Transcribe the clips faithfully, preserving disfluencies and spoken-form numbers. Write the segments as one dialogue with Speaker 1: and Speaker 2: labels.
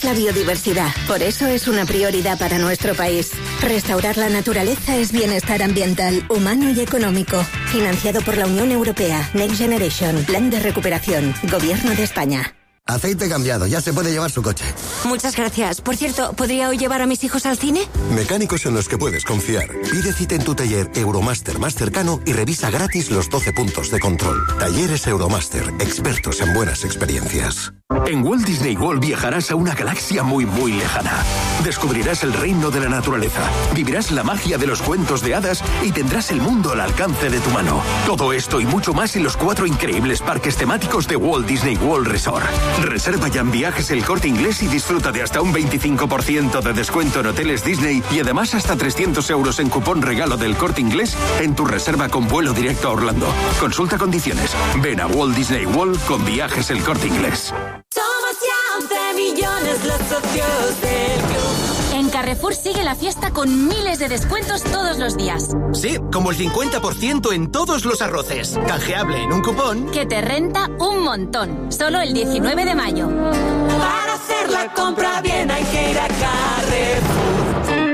Speaker 1: la biodiversidad. Por eso es una prioridad para nuestro país. Restaurar la naturaleza es bienestar ambiental, humano y económico. Financiado por la Unión Europea. Next Generation. Plan de recuperación. Gobierno de España.
Speaker 2: Aceite cambiado, ya se puede llevar su coche.
Speaker 3: Muchas gracias. Por cierto, ¿podría hoy llevar a mis hijos al cine?
Speaker 4: Mecánicos en los que puedes confiar. Pide cita en tu taller Euromaster más cercano y revisa gratis los doce puntos de control. Talleres Euromaster, expertos en buenas experiencias.
Speaker 5: En Walt Disney World viajarás a una galaxia muy, muy lejana. Descubrirás el reino de la naturaleza, vivirás la magia de los cuentos de hadas y tendrás el mundo al alcance de tu mano. Todo esto y mucho más en los cuatro increíbles parques temáticos de Walt Disney World Resort. Reserva ya en Viajes El Corte Inglés y disfruta de hasta un veinticinco por ciento de descuento en hoteles Disney y además hasta trescientos euros en cupón regalo del Corte Inglés en tu reserva con vuelo directo a Orlando. Consulta condiciones. Ven a Walt Disney World con Viajes El Corte Inglés.
Speaker 6: Somos ya once millones los socios del club.
Speaker 7: En Carrefour sigue la fiesta con miles de descuentos todos los días.
Speaker 8: Sí, como el cincuenta por ciento en todos los arroces. Canjeable en un cupón
Speaker 7: que te renta un montón. Solo el diecinueve de mayo.
Speaker 6: Para hacer la compra bien hay que ir a Carrefour.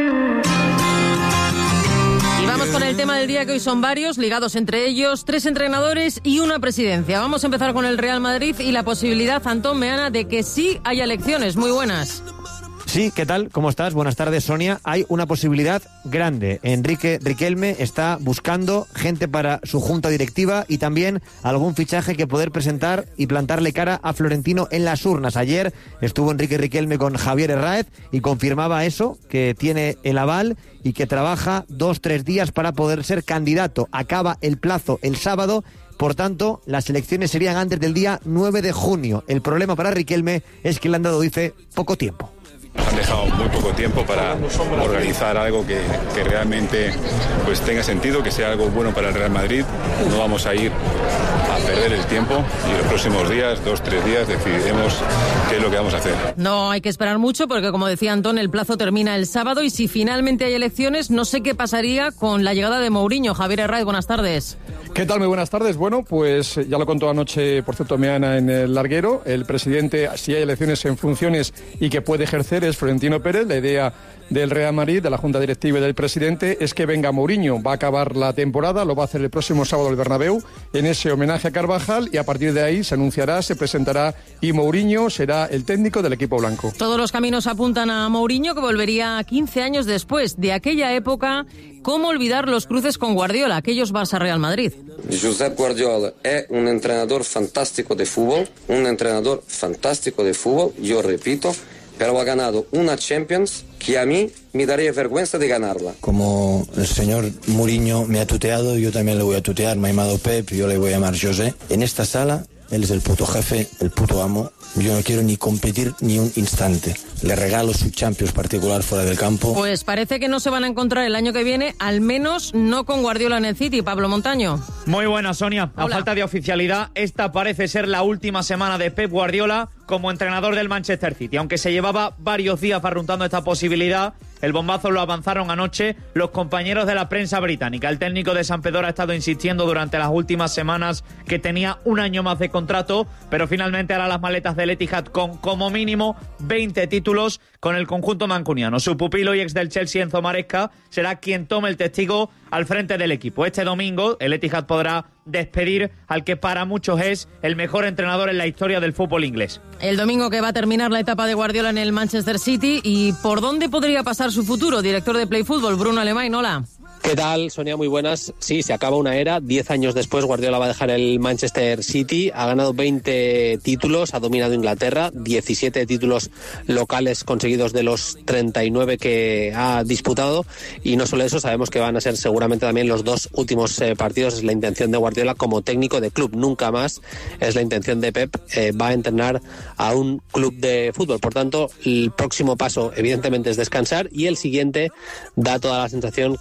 Speaker 9: Y vamos con el tema del día, que hoy son varios, ligados entre ellos, tres entrenadores y una presidencia. Vamos a empezar con el Real Madrid y la posibilidad, Antón Meana, de que sí haya elecciones. Muy buenas.
Speaker 10: Sí, ¿qué tal? ¿Cómo estás? Buenas tardes, Sonia. Hay una posibilidad grande. Enrique Riquelme está buscando gente para su junta directiva y también algún fichaje que poder presentar y plantarle cara a Florentino en las urnas. Ayer estuvo Enrique Riquelme con Javier Herráez y confirmaba eso, que tiene el aval y que trabaja dos, tres días para poder ser candidato. Acaba el plazo el sábado. Por tanto, las elecciones serían antes del día nueve de junio. El problema para Riquelme es que le han dado, dice, poco tiempo.
Speaker 11: Nos han dejado muy poco tiempo para organizar algo que, que realmente pues tenga sentido, que sea algo bueno para el Real Madrid. No vamos a ir a perder el tiempo y los próximos días, dos, tres días, decidiremos qué es lo que vamos a hacer.
Speaker 9: No hay que esperar mucho porque, como decía Antón, el plazo termina el sábado y si finalmente hay elecciones, no sé qué pasaría con la llegada de Mourinho. Javier Herráez, buenas tardes.
Speaker 12: ¿Qué tal? Muy buenas tardes. Bueno, pues ya lo contó anoche, por cierto, Meana en el larguero. El presidente, si hay elecciones en funciones y que puede ejercer, es Florentino Pérez. La idea del Real Madrid, de la Junta Directiva y del presidente, es que venga Mourinho. Va a acabar la temporada, lo va a hacer el próximo sábado en el Bernabéu, en ese homenaje a Carvajal, y a partir de ahí se anunciará, se presentará y Mourinho será el técnico del equipo blanco.
Speaker 9: Todos los caminos apuntan a Mourinho, que volvería quince años después de aquella época. ¿Cómo olvidar los cruces con Guardiola, aquellos Barça-Real Madrid?
Speaker 13: Josep Guardiola es un entrenador fantástico de fútbol, un entrenador fantástico de fútbol, yo repito, pero ha ganado una Champions que a mí me daría vergüenza de ganarla.
Speaker 14: Como el señor Mourinho me ha tuteado, yo también le voy a tutear. Me ha llamado Pep, yo le voy a llamar José. En esta sala, él es el puto jefe, el puto amo. Yo no quiero ni competir ni un instante. Le regalo su Champions particular fuera del campo.
Speaker 9: Pues parece que no se van a encontrar el año que viene, al menos no con Guardiola en el City. Pablo Montaño.
Speaker 15: Muy buena, Sonia. A
Speaker 9: Hola.
Speaker 15: falta de oficialidad, esta parece ser la última semana de Pep Guardiola como entrenador del Manchester City. Aunque se llevaba varios días barruntando esta posibilidad, el bombazo lo avanzaron anoche los compañeros de la prensa británica. El técnico de San Pedro ha estado insistiendo durante las últimas semanas que tenía un año más de contrato, pero finalmente hará las maletas del Etihad con como mínimo veinte títulos con el conjunto mancuniano. Su pupilo y ex del Chelsea, Enzo Maresca, será quien tome el testigo al frente del equipo. Este domingo el Etihad podrá despedir al que para muchos es el mejor entrenador en la historia del fútbol inglés.
Speaker 9: El domingo que va a terminar la etapa de Guardiola en el Manchester City. ¿Y por dónde podría pasar su futuro? Director de Play Fútbol, Bruno Alemán, hola.
Speaker 16: ¿Qué tal, Sonia? Muy buenas. Sí, se acaba una era. Diez años después, Guardiola va a dejar el Manchester City. Ha ganado veinte títulos, ha dominado Inglaterra, diecisiete títulos locales conseguidos de los treinta y nueve que ha disputado. Y no solo eso, sabemos que van a ser seguramente también los dos últimos eh, partidos. Es la intención de Guardiola como técnico de club. Nunca más es la intención de Pep. Eh, va a entrenar a un club de fútbol. Por tanto, el próximo paso, evidentemente, es descansar. Y el siguiente da toda la sensación que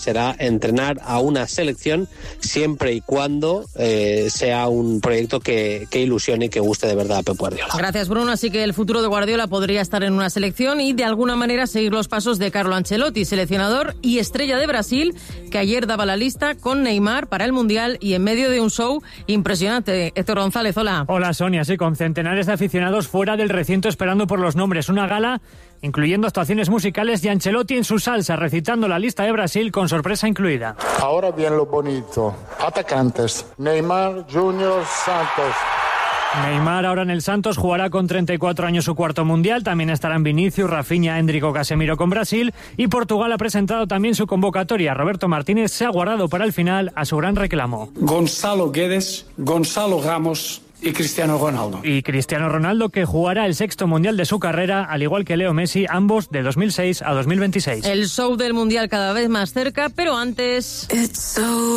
Speaker 16: será entrenar a una selección siempre y cuando eh, sea un proyecto que, que ilusione y que guste de verdad a Pep Guardiola.
Speaker 9: Gracias, Bruno. Así que el futuro de Guardiola podría estar en una selección y de alguna manera seguir los pasos de Carlo Ancelotti, seleccionador y estrella de Brasil, que ayer daba la lista con Neymar para el Mundial y en medio de un show impresionante. Héctor González, hola.
Speaker 17: Hola, Sonia. Sí, con centenares de aficionados fuera del recinto esperando por los nombres. Una gala incluyendo actuaciones musicales y Ancelotti en su salsa, recitando la lista de Brasil con sorpresa incluida.
Speaker 18: Ahora viene lo bonito. Atacantes. Neymar, Junior, Santos.
Speaker 17: Neymar ahora en el Santos jugará con treinta y cuatro años su cuarto mundial. También estarán Vinicius, Rafinha, Endrick, Casemiro con Brasil. Y Portugal ha presentado también su convocatoria. Roberto Martínez se ha guardado para el final a su gran reclamo.
Speaker 19: Gonzalo Guedes, Gonzalo Ramos y Cristiano Ronaldo.
Speaker 17: Y Cristiano Ronaldo, que jugará el sexto mundial de su carrera, al igual que Leo Messi, ambos de dos mil seis a dos mil veintiséis.
Speaker 9: El show del mundial cada vez más cerca, pero antes... So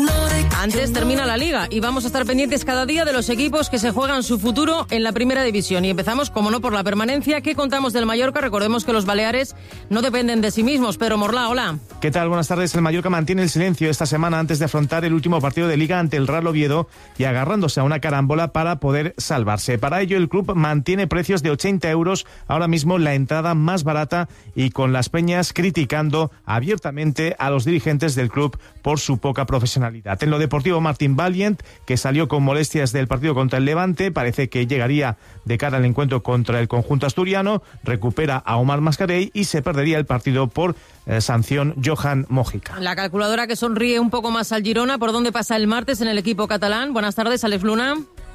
Speaker 9: antes termina la Liga y vamos a estar pendientes cada día de los equipos que se juegan su futuro en la primera división. Y empezamos, como no, por la permanencia. ¿Qué contamos del Mallorca? Recordemos que los Baleares no dependen de sí mismos. Pero Morla, hola.
Speaker 20: ¿Qué tal? Buenas tardes. El Mallorca mantiene el silencio esta semana antes de afrontar el último partido de Liga ante el Real Oviedo y agarrándose a una carambola para poder salvarse. Para ello, el club mantiene precios de ochenta euros, ahora mismo la entrada más barata, y con las peñas criticando abiertamente a los dirigentes del club por su poca profesionalidad. En lo deportivo, Martín Valiant, que salió con molestias del partido contra el Levante, parece que llegaría de cara al encuentro contra el conjunto asturiano, recupera a Omar Mascarell y se perdería el partido por eh, sanción Johan Mojica.
Speaker 9: La calculadora que sonríe un poco más al Girona, ¿por dónde pasa el martes en el equipo catalán? Buenas tardes, Alex Luna.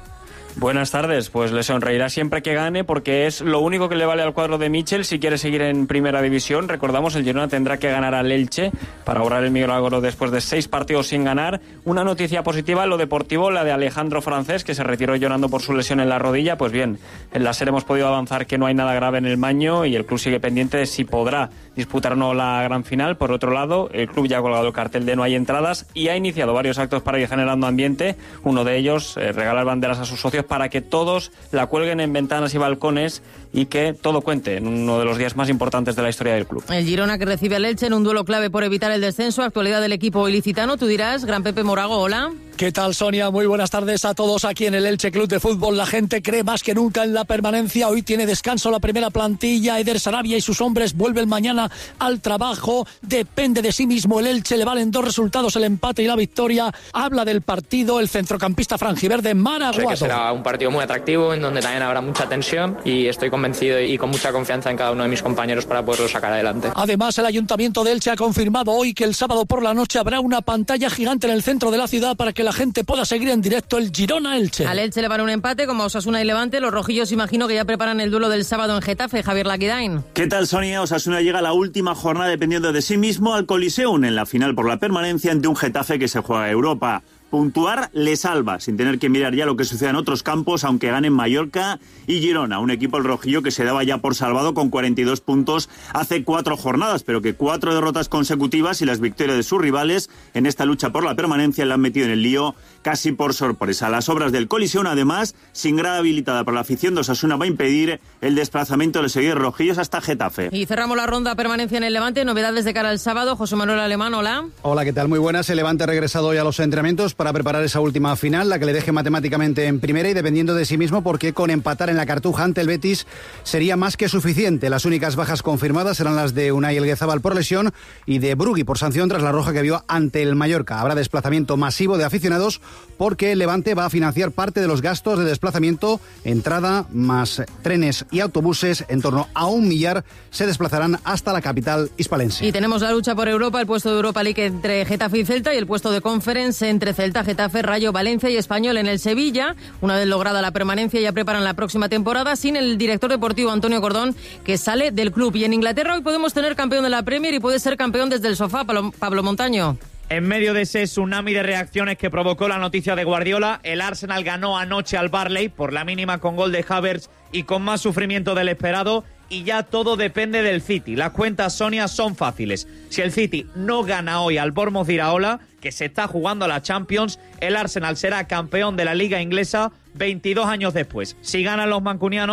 Speaker 21: Buenas tardes, pues le sonreirá siempre que gane porque es lo único que le vale al cuadro de Michel si quiere seguir en primera división. Recordamos, el Girona tendrá que ganar al Elche para ahorrar el milagro después de seis partidos sin ganar. Una noticia positiva en lo deportivo, la de Alejandro Francés, que se retiró llorando por su lesión en la rodilla. Pues bien, en la SER hemos podido avanzar que no hay nada grave en el Maño y el club sigue pendiente de si podrá disputar o no la gran final. Por otro lado, el club ya ha colgado el cartel de no hay entradas y ha iniciado varios actos para ir generando ambiente. Uno de ellos, eh, regalar banderas a sus socios para que todos la cuelguen en ventanas y balcones y que todo cuente en uno de los días más importantes de la historia del club.
Speaker 9: El Girona que recibe al Elche en un duelo clave por evitar el descenso. Actualidad del equipo ilicitano. Tú dirás, Gran Pepe Morago, hola.
Speaker 22: ¿Qué tal, Sonia? Muy buenas tardes a todos aquí en el Elche Club de Fútbol. La gente cree más que nunca en la permanencia. Hoy tiene descanso la primera plantilla. Eder Sarabia y sus hombres vuelven mañana al trabajo. Depende de sí mismo el Elche. Le valen dos resultados, el empate y la victoria. Habla del partido el centrocampista franjiverde Mara Aguado.
Speaker 23: Sé que será un partido muy atractivo, en donde también habrá mucha tensión y estoy convencido y con mucha confianza en cada uno de mis compañeros para poderlo sacar adelante.
Speaker 22: Además, el Ayuntamiento de Elche ha confirmado hoy que el sábado por la noche habrá una pantalla gigante en el centro de la ciudad para que la gente pueda seguir en directo el Girona-Elche.
Speaker 9: Al Elche le vale un empate como Osasuna y Levante. Los rojillos imagino que ya preparan el duelo del sábado en Getafe. Javier Laquidain.
Speaker 24: ¿Qué tal, Sonia? Osasuna llega a la última jornada dependiendo de sí mismo al Coliseum en la final por la permanencia ante un Getafe que se juega a Europa. Puntuar le salva, sin tener que mirar ya lo que sucede en otros campos, aunque ganen Mallorca y Girona, un equipo el rojillo que se daba ya por salvado con cuarenta y dos puntos hace cuatro jornadas, pero que cuatro derrotas consecutivas y las victorias de sus rivales en esta lucha por la permanencia le han metido en el lío casi por sorpresa. Las obras del Coliseum, además, sin grada habilitada por la afición de Osasuna, va a impedir el desplazamiento de los seguidores rojillos hasta Getafe.
Speaker 9: Y cerramos la ronda permanencia en el Levante. Novedades de cara al sábado. José Manuel Alemán, hola.
Speaker 25: Hola, ¿qué tal? Muy buenas. El Levante ha regresado hoy a los entrenamientos para preparar esa última final, la que le deje matemáticamente en primera y dependiendo de sí mismo, porque con empatar en la Cartuja ante el Betis sería más que suficiente. Las únicas bajas confirmadas serán las de Unai Elguezabal por lesión y de Brugui por sanción tras la roja que vio ante el Mallorca. Habrá desplazamiento masivo de aficionados porque el Levante va a financiar parte de los gastos de desplazamiento, entrada más trenes y autobuses. En torno a un millar se desplazarán hasta la capital hispalense.
Speaker 9: Y tenemos la lucha por Europa, el puesto de Europa League entre Getafe y Celta y el puesto de Conference entre Celta, Getafe, Rayo, Valencia y Español. En el Sevilla, una vez lograda la permanencia, ya preparan la próxima temporada sin el director deportivo Antonio Cordón, que sale del club. Y en Inglaterra hoy podemos tener campeón de la Premier y puede ser campeón desde el sofá, Pablo, Pablo Montaño.
Speaker 15: En medio de ese tsunami de reacciones que provocó la noticia de Guardiola, el Arsenal ganó anoche al Burnley por la mínima con gol de Havertz y con más sufrimiento del esperado, y ya todo depende del City. Las cuentas, Sonia, son fáciles. Si el City no gana hoy al Bournemouth Iraola, que se está jugando a la Champions, el Arsenal será campeón de la Liga Inglesa veintidós años después. Si ganan los mancunianos,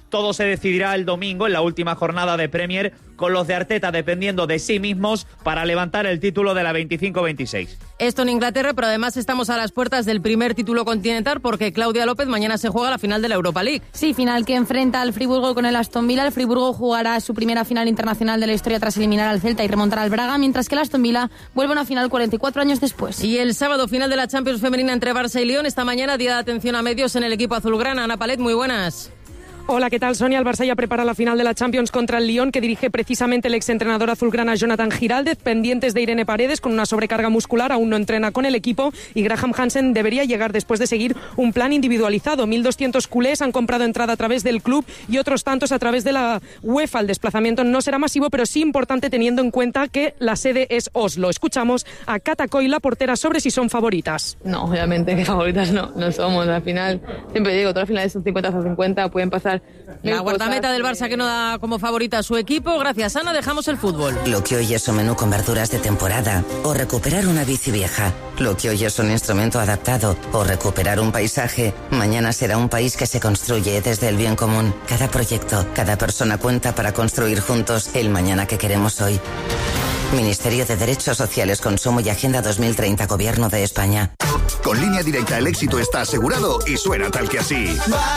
Speaker 15: Todo se decidirá el domingo en la última jornada de Premier, con los de Arteta dependiendo de sí mismos para levantar el título de la veinticinco veintiséis.
Speaker 9: Esto en Inglaterra, pero además estamos a las puertas del primer título continental porque Claudia López mañana se juega la final de la Europa League.
Speaker 1: Sí, final que enfrenta al Friburgo con el Aston Villa. El Friburgo jugará su primera final internacional de la historia tras eliminar al Celta y remontar al Braga, mientras que el Aston Villa vuelve a una final cuarenta y cuatro años después.
Speaker 9: Y el sábado final de la Champions femenina entre Barça y Lyon. Esta mañana día de atención a medios en el equipo azulgrana. Ana Palet, muy buenas.
Speaker 2: Hola, ¿qué tal, Sonia? El Barça ya prepara la final de la Champions contra el Lyon, que dirige precisamente el exentrenador azulgrana Jonathan Giraldez, pendientes de Irene Paredes con una sobrecarga muscular, aún no entrena con el equipo, y Graham Hansen debería llegar después de seguir un plan individualizado. mil doscientos culés han comprado entrada a través del club y otros tantos a través de la UEFA. El desplazamiento no será masivo, pero sí importante teniendo en cuenta que la sede es Oslo. Escuchamos a Cata Coy, la portera, sobre si son favoritas.
Speaker 3: No, obviamente que favoritas no, no somos. Al final, siempre digo, todas las finales son cincuenta a cincuenta, pueden pasar.
Speaker 9: La guardameta del Barça que no da como favorita a su equipo. Gracias, Ana, dejamos el fútbol.
Speaker 4: Lo que hoy es un menú con verduras de temporada, o recuperar una bici vieja. Lo que hoy es un instrumento adaptado, o recuperar un paisaje, mañana será un país que se construye desde el bien común. Cada proyecto, cada persona cuenta para construir juntos el mañana que queremos hoy. Ministerio de Derechos Sociales, Consumo y Agenda dos mil treinta, Gobierno de España.
Speaker 5: Con Línea Directa el éxito está asegurado y suena tal que así.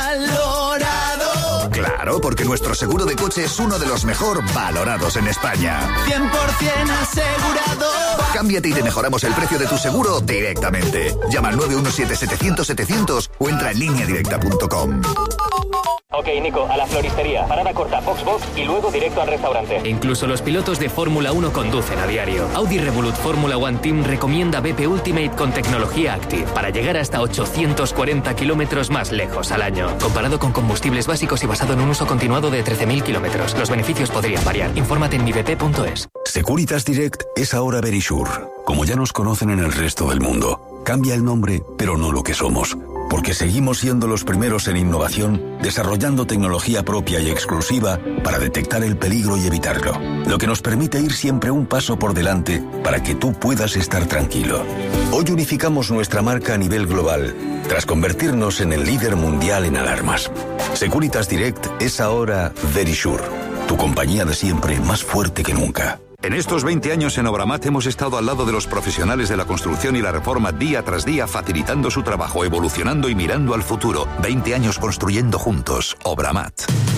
Speaker 5: ¡Valorado! Claro, porque nuestro seguro de coche es uno de los mejor valorados en España.
Speaker 6: cien por ciento asegurado.
Speaker 5: Cámbiate y te mejoramos el precio de tu seguro directamente. Llama al nueve uno siete setecientos setecientos o entra en línea directa punto com.
Speaker 26: Ok, Nico, a la floristería. Parada corta, Foxbox y luego directo al restaurante.
Speaker 27: Incluso los pilotos de Fórmula uno conducen a diario. Audi Revolut Fórmula One Team recomienda B P Ultimate con tecnología Active para llegar hasta ochocientos cuarenta kilómetros más lejos al año. Comparado con combustibles básicos y basado en un uso continuado de trece mil kilómetros. Los beneficios podrían variar. Infórmate en mi b p punto es.
Speaker 28: Securitas Direct es ahora Verisure. Como ya nos conocen en el resto del mundo. Cambia el nombre, pero no lo que somos. Porque seguimos siendo los primeros en innovación, desarrollando tecnología propia y exclusiva para detectar el peligro y evitarlo. Lo que nos permite ir siempre un paso por delante para que tú puedas estar tranquilo. Hoy unificamos nuestra marca a nivel global, tras convertirnos en el líder mundial en alarmas. Securitas Direct es ahora Verisure, tu compañía de siempre más fuerte que nunca.
Speaker 29: En estos veinte años en Obramat hemos estado al lado de los profesionales de la construcción y la reforma día tras día, facilitando su trabajo, evolucionando y mirando al futuro. veinte años construyendo juntos. Obramat.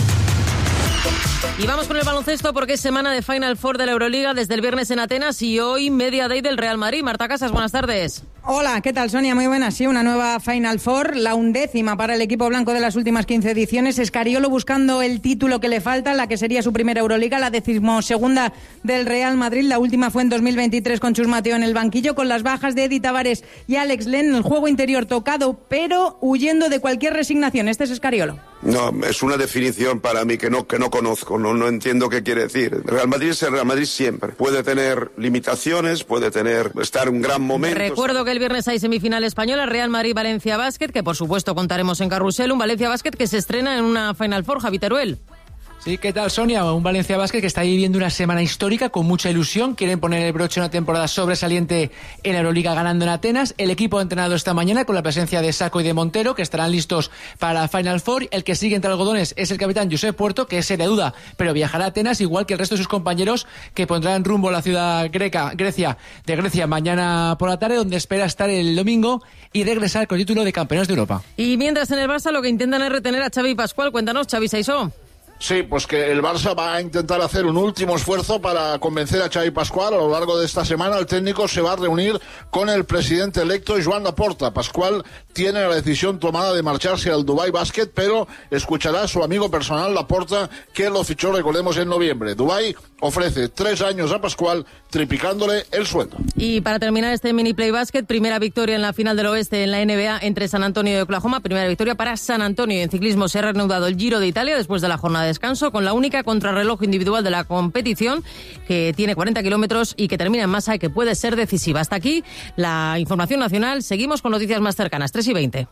Speaker 9: Y vamos con el baloncesto porque es semana de Final Four de la Euroliga desde el viernes en Atenas y hoy media day del Real Madrid. Marta Casas, buenas tardes.
Speaker 30: Hola, ¿qué tal, Sonia? Muy buenas. Sí, una nueva Final Four, la undécima para el equipo blanco de las últimas quince ediciones. Escariolo buscando el título que le falta, la que sería su primera Euroliga, la decimosegunda del Real Madrid. La última fue en dos mil veintitrés con Chus Mateo en el banquillo, con las bajas de Eddie Tavares y Alex Len. El juego interior tocado, pero huyendo de cualquier resignación. Este es Escariolo.
Speaker 31: No, es una definición para mí que no, que no conozco, no, no entiendo qué quiere decir. El Real Madrid es el Real Madrid siempre. Puede tener limitaciones, puede tener, estar en un gran momento.
Speaker 9: Recuerdo que el viernes hay semifinal española, Real Madrid-Valencia Basket, que por supuesto contaremos en Carrusel, un Valencia Basket que se estrena en una Final Four, Javi Teruel.
Speaker 32: Sí, ¿qué tal, Sonia? Un Valencia Basket que está viviendo una semana histórica con mucha ilusión. Quieren poner el broche a una temporada sobresaliente en la Euroliga ganando en Atenas. El equipo ha entrenado esta mañana con la presencia de Sacco y de Montero, que estarán listos para la Final Four. El que sigue entre algodones es el capitán Josep Puerto, que es seria duda, pero viajará a Atenas igual que el resto de sus compañeros, que pondrán rumbo a la ciudad greca, Grecia, de Grecia mañana por la tarde, donde espera estar el domingo y regresar con el título de campeones de Europa.
Speaker 9: Y mientras en el Barça lo que intentan es retener a Xavi Pascual. Cuéntanos, Xavi Saisó.
Speaker 18: Sí, pues que el Barça va a intentar hacer un último esfuerzo para convencer a Xavi Pascual. A lo largo de esta semana el técnico se va a reunir con el presidente electo Joan Laporta. Pascual tiene la decisión tomada de marcharse al Dubai Basket, pero escuchará a su amigo personal Laporta, que lo fichó, recordemos, en noviembre. Dubai ofrece tres años a Pascual, triplicándole el sueldo.
Speaker 9: Y para terminar este mini play basket, primera victoria en la final del oeste en la N B A entre San Antonio y Oklahoma. Primera victoria para San Antonio. En ciclismo se ha reanudado el Giro de Italia después de la jornada de descanso, con la única contrarreloj individual de la competición, que tiene cuarenta kilómetros y que termina en masa y que puede ser decisiva. Hasta aquí la información nacional. Seguimos con noticias más cercanas. tres y veinte.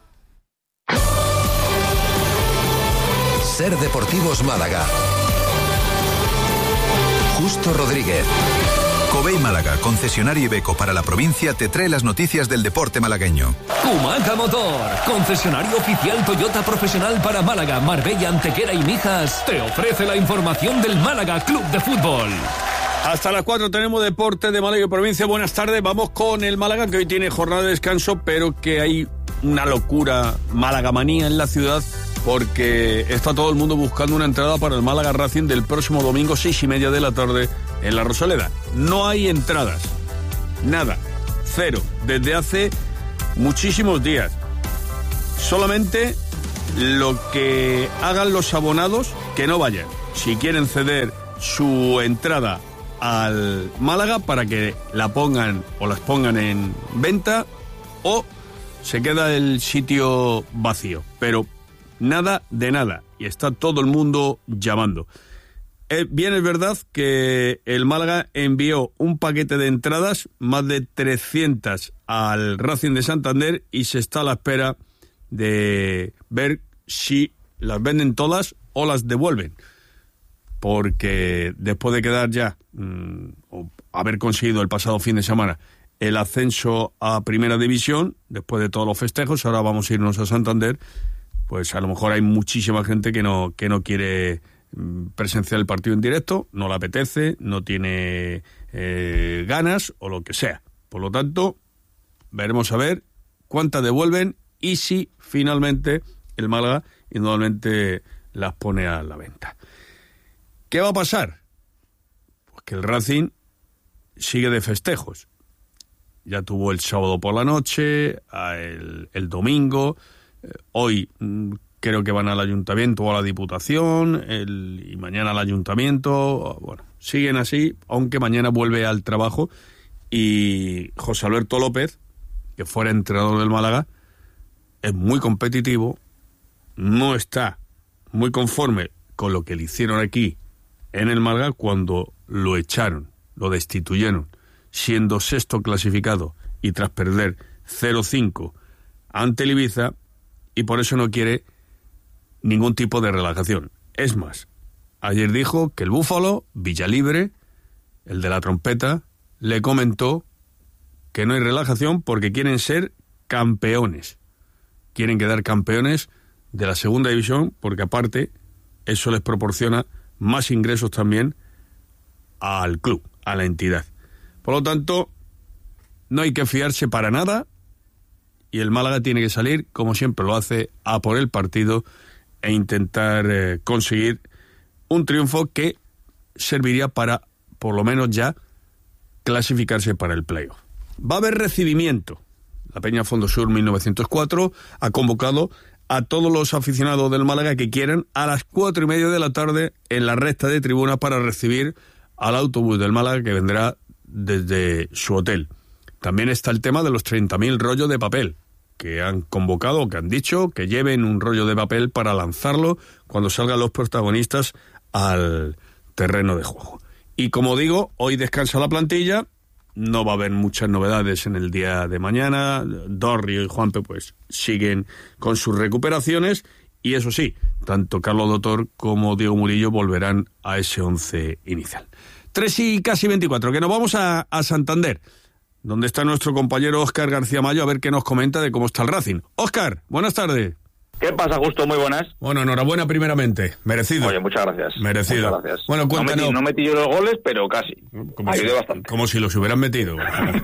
Speaker 33: Ser Deportivos Málaga. Justo Rodríguez.
Speaker 29: Covey Málaga, concesionario Iveco para la provincia, te trae las noticias del deporte malagueño.
Speaker 7: Humaca Motor, concesionario oficial Toyota profesional para Málaga, Marbella, Antequera y Mijas, te ofrece la información del Málaga Club de Fútbol.
Speaker 8: Hasta las cuatro tenemos deporte de Málaga y provincia. Buenas tardes, vamos con el Málaga, que hoy tiene jornada de descanso, pero que hay una locura malagamanía en la ciudad, porque está todo el mundo buscando una entrada para el Málaga Racing del próximo domingo, seis y media de la tarde, en la Rosaleda. No hay entradas, nada, cero, desde hace muchísimos días. Solamente lo que hagan los abonados, que no vayan. Si quieren ceder su entrada al Málaga para que la pongan o las pongan en venta, o se queda el sitio vacío, pero nada de nada, y está todo el mundo llamando. Eh, bien, es verdad que el Málaga envió un paquete de entradas, más de trescientas, al Racing de Santander, y se está a la espera de ver si las venden todas o las devuelven, porque después de quedar ya, mmm, o haber conseguido el pasado fin de semana el ascenso a Primera División, después de todos los festejos, ahora vamos a irnos a Santander, pues a lo mejor hay muchísima gente que no, que no quiere presenciar el partido en directo, no le apetece, no tiene eh, ganas o lo que sea. Por lo tanto, veremos a ver cuántas devuelven y si finalmente el Málaga indudablemente las pone a la venta. ¿Qué va a pasar? Pues que el Racing sigue de festejos. Ya tuvo el sábado por la noche, el, el domingo, eh, hoy mmm, creo que van al ayuntamiento o a la diputación, el, y mañana al ayuntamiento. Bueno, siguen así, aunque mañana vuelve al trabajo, y José Alberto López, que fuera entrenador del Málaga, es muy competitivo, no está muy conforme con lo que le hicieron aquí en el Málaga cuando lo echaron, lo destituyeron, siendo sexto clasificado y tras perder cero cinco ante el Ibiza, y por eso no quiere ningún tipo de relajación. Es más, ayer dijo que el Búfalo, Villalibre, el de la trompeta, le comentó que no hay relajación porque quieren ser campeones. Quieren quedar campeones de la segunda división, porque aparte eso les proporciona más ingresos también al club, a la entidad. Por lo tanto, no hay que fiarse para nada, y el Málaga tiene que salir, como siempre lo hace, a por el partido e intentar eh, conseguir un triunfo que serviría para, por lo menos ya, clasificarse para el playoff. Va a haber recibimiento. La Peña Fondo Sur mil novecientos cuatro ha convocado a todos los aficionados del Málaga que quieran a las cuatro y media de la tarde en la recta de tribuna para recibir al autobús del Málaga que vendrá desde su hotel. También está el tema de los treinta mil rollos de papel que han convocado, que han dicho que lleven un rollo de papel para lanzarlo cuando salgan los protagonistas al terreno de juego. Y como digo, hoy descansa la plantilla, no va a haber muchas novedades en el día de mañana. Dorrio y Juanpe pues siguen con sus recuperaciones, y eso sí, tanto Carlos Dotor como Diego Murillo volverán a ese once inicial. Tres y casi veinticuatro, que nos vamos a, a Santander, donde está nuestro compañero Óscar García Mayo, a ver qué nos comenta de cómo está el Racing. Óscar, buenas tardes.
Speaker 10: ¿Qué pasa, Justo? Muy buenas.
Speaker 8: Bueno, enhorabuena primeramente, merecido.
Speaker 10: Oye, muchas gracias.
Speaker 8: Merecido.
Speaker 10: Muchas gracias.
Speaker 8: Bueno, cuéntanos.
Speaker 10: No metí, no metí yo los goles, pero casi.
Speaker 8: Como
Speaker 10: Ayudé
Speaker 8: si,
Speaker 10: bastante.
Speaker 8: Como si los hubieran metido.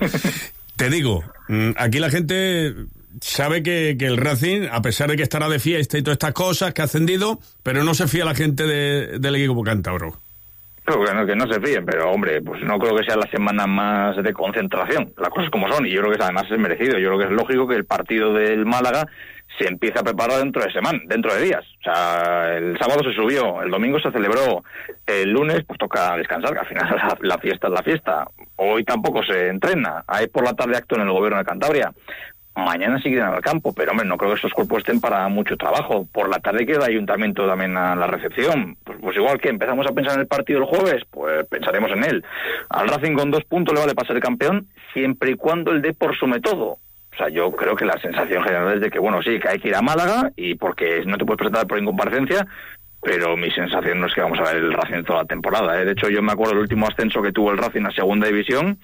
Speaker 8: Te digo, aquí la gente sabe que, que el Racing, a pesar de que estará de fiesta y todas estas cosas, que ha ascendido, pero no se fía la gente de, del equipo cántabro.
Speaker 10: Creo que no, que no se fíen, pero hombre, pues no creo que sea la semana más de concentración. Las cosas como son, y yo creo que además es merecido. Yo creo que es lógico que el partido del Málaga se empiece a preparar dentro de semana, dentro de días. O sea, el sábado se subió, el domingo se celebró, el lunes pues toca descansar, que al final la, la fiesta es la fiesta. Hoy tampoco se entrena, hay por la tarde acto en el gobierno de Cantabria. Mañana siguen al campo, pero hombre, no creo que esos cuerpos estén para mucho trabajo. Por la tarde queda el ayuntamiento también a la recepción. Pues, pues igual que empezamos a pensar en el partido el jueves, pues pensaremos en él. Al Racing con dos puntos le vale para ser campeón, siempre y cuando el dé por su método. O sea, yo creo que la sensación general es de que, bueno, sí, que hay que ir a Málaga, y porque no te puedes presentar por incomparecencia, pero mi sensación no es que vamos a ver el Racing toda la temporada, ¿eh? De hecho, yo me acuerdo del último ascenso que tuvo el Racing a segunda división,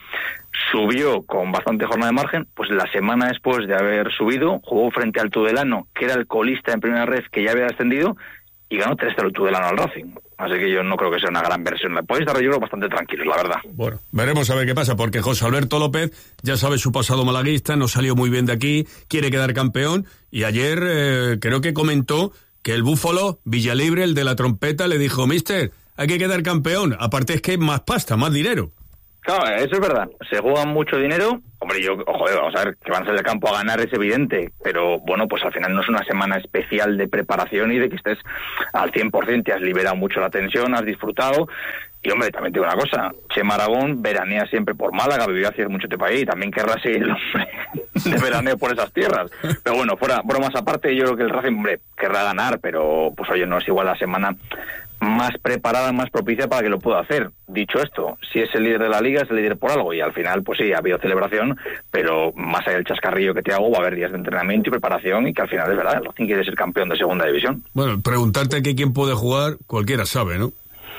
Speaker 10: subió con bastante jornada de margen, pues la semana después de haber subido, jugó frente al Tudelano, que era el colista en primera red, que ya había descendido, y ganó tres cero el Tudelano al Racing. Así que yo no creo que sea una gran versión. Podéis estar, yo creo, bastante tranquilos, la verdad.
Speaker 8: Bueno, veremos a ver qué pasa, porque José Alberto López ya sabe su pasado malaguista, no salió muy bien de aquí, quiere quedar campeón, y ayer eh, creo que comentó que el búfalo, Villalibre, el de la trompeta, le dijo, mister, hay que quedar campeón, aparte es que hay más pasta, más dinero.
Speaker 10: Claro, eso es verdad. Se juega mucho dinero. Hombre, yo, ojo, vamos a ver, que van a salir al campo a ganar es evidente, pero bueno, pues al final no es una semana especial de preparación y de que estés al cien por ciento, te has liberado mucho la tensión, has disfrutado. Y hombre, también te digo una cosa, Chema Aragón veranea siempre por Málaga, vivió hace mucho tiempo ahí, también querrá seguir el hombre de veraneo por esas tierras. Pero bueno, fuera bromas aparte, yo creo que el Racing, hombre, querrá ganar, pero pues oye, no es igual la semana más preparada, más propicia para que lo pueda hacer. Dicho esto, si es el líder de la liga, es el líder por algo, y al final, pues sí, ha habido celebración, pero más allá del chascarrillo que te hago, va a haber días de entrenamiento y preparación, y que al final es verdad, el Racing quiere ser campeón de segunda división.
Speaker 8: Bueno, preguntarte que quién puede jugar, cualquiera sabe, ¿no?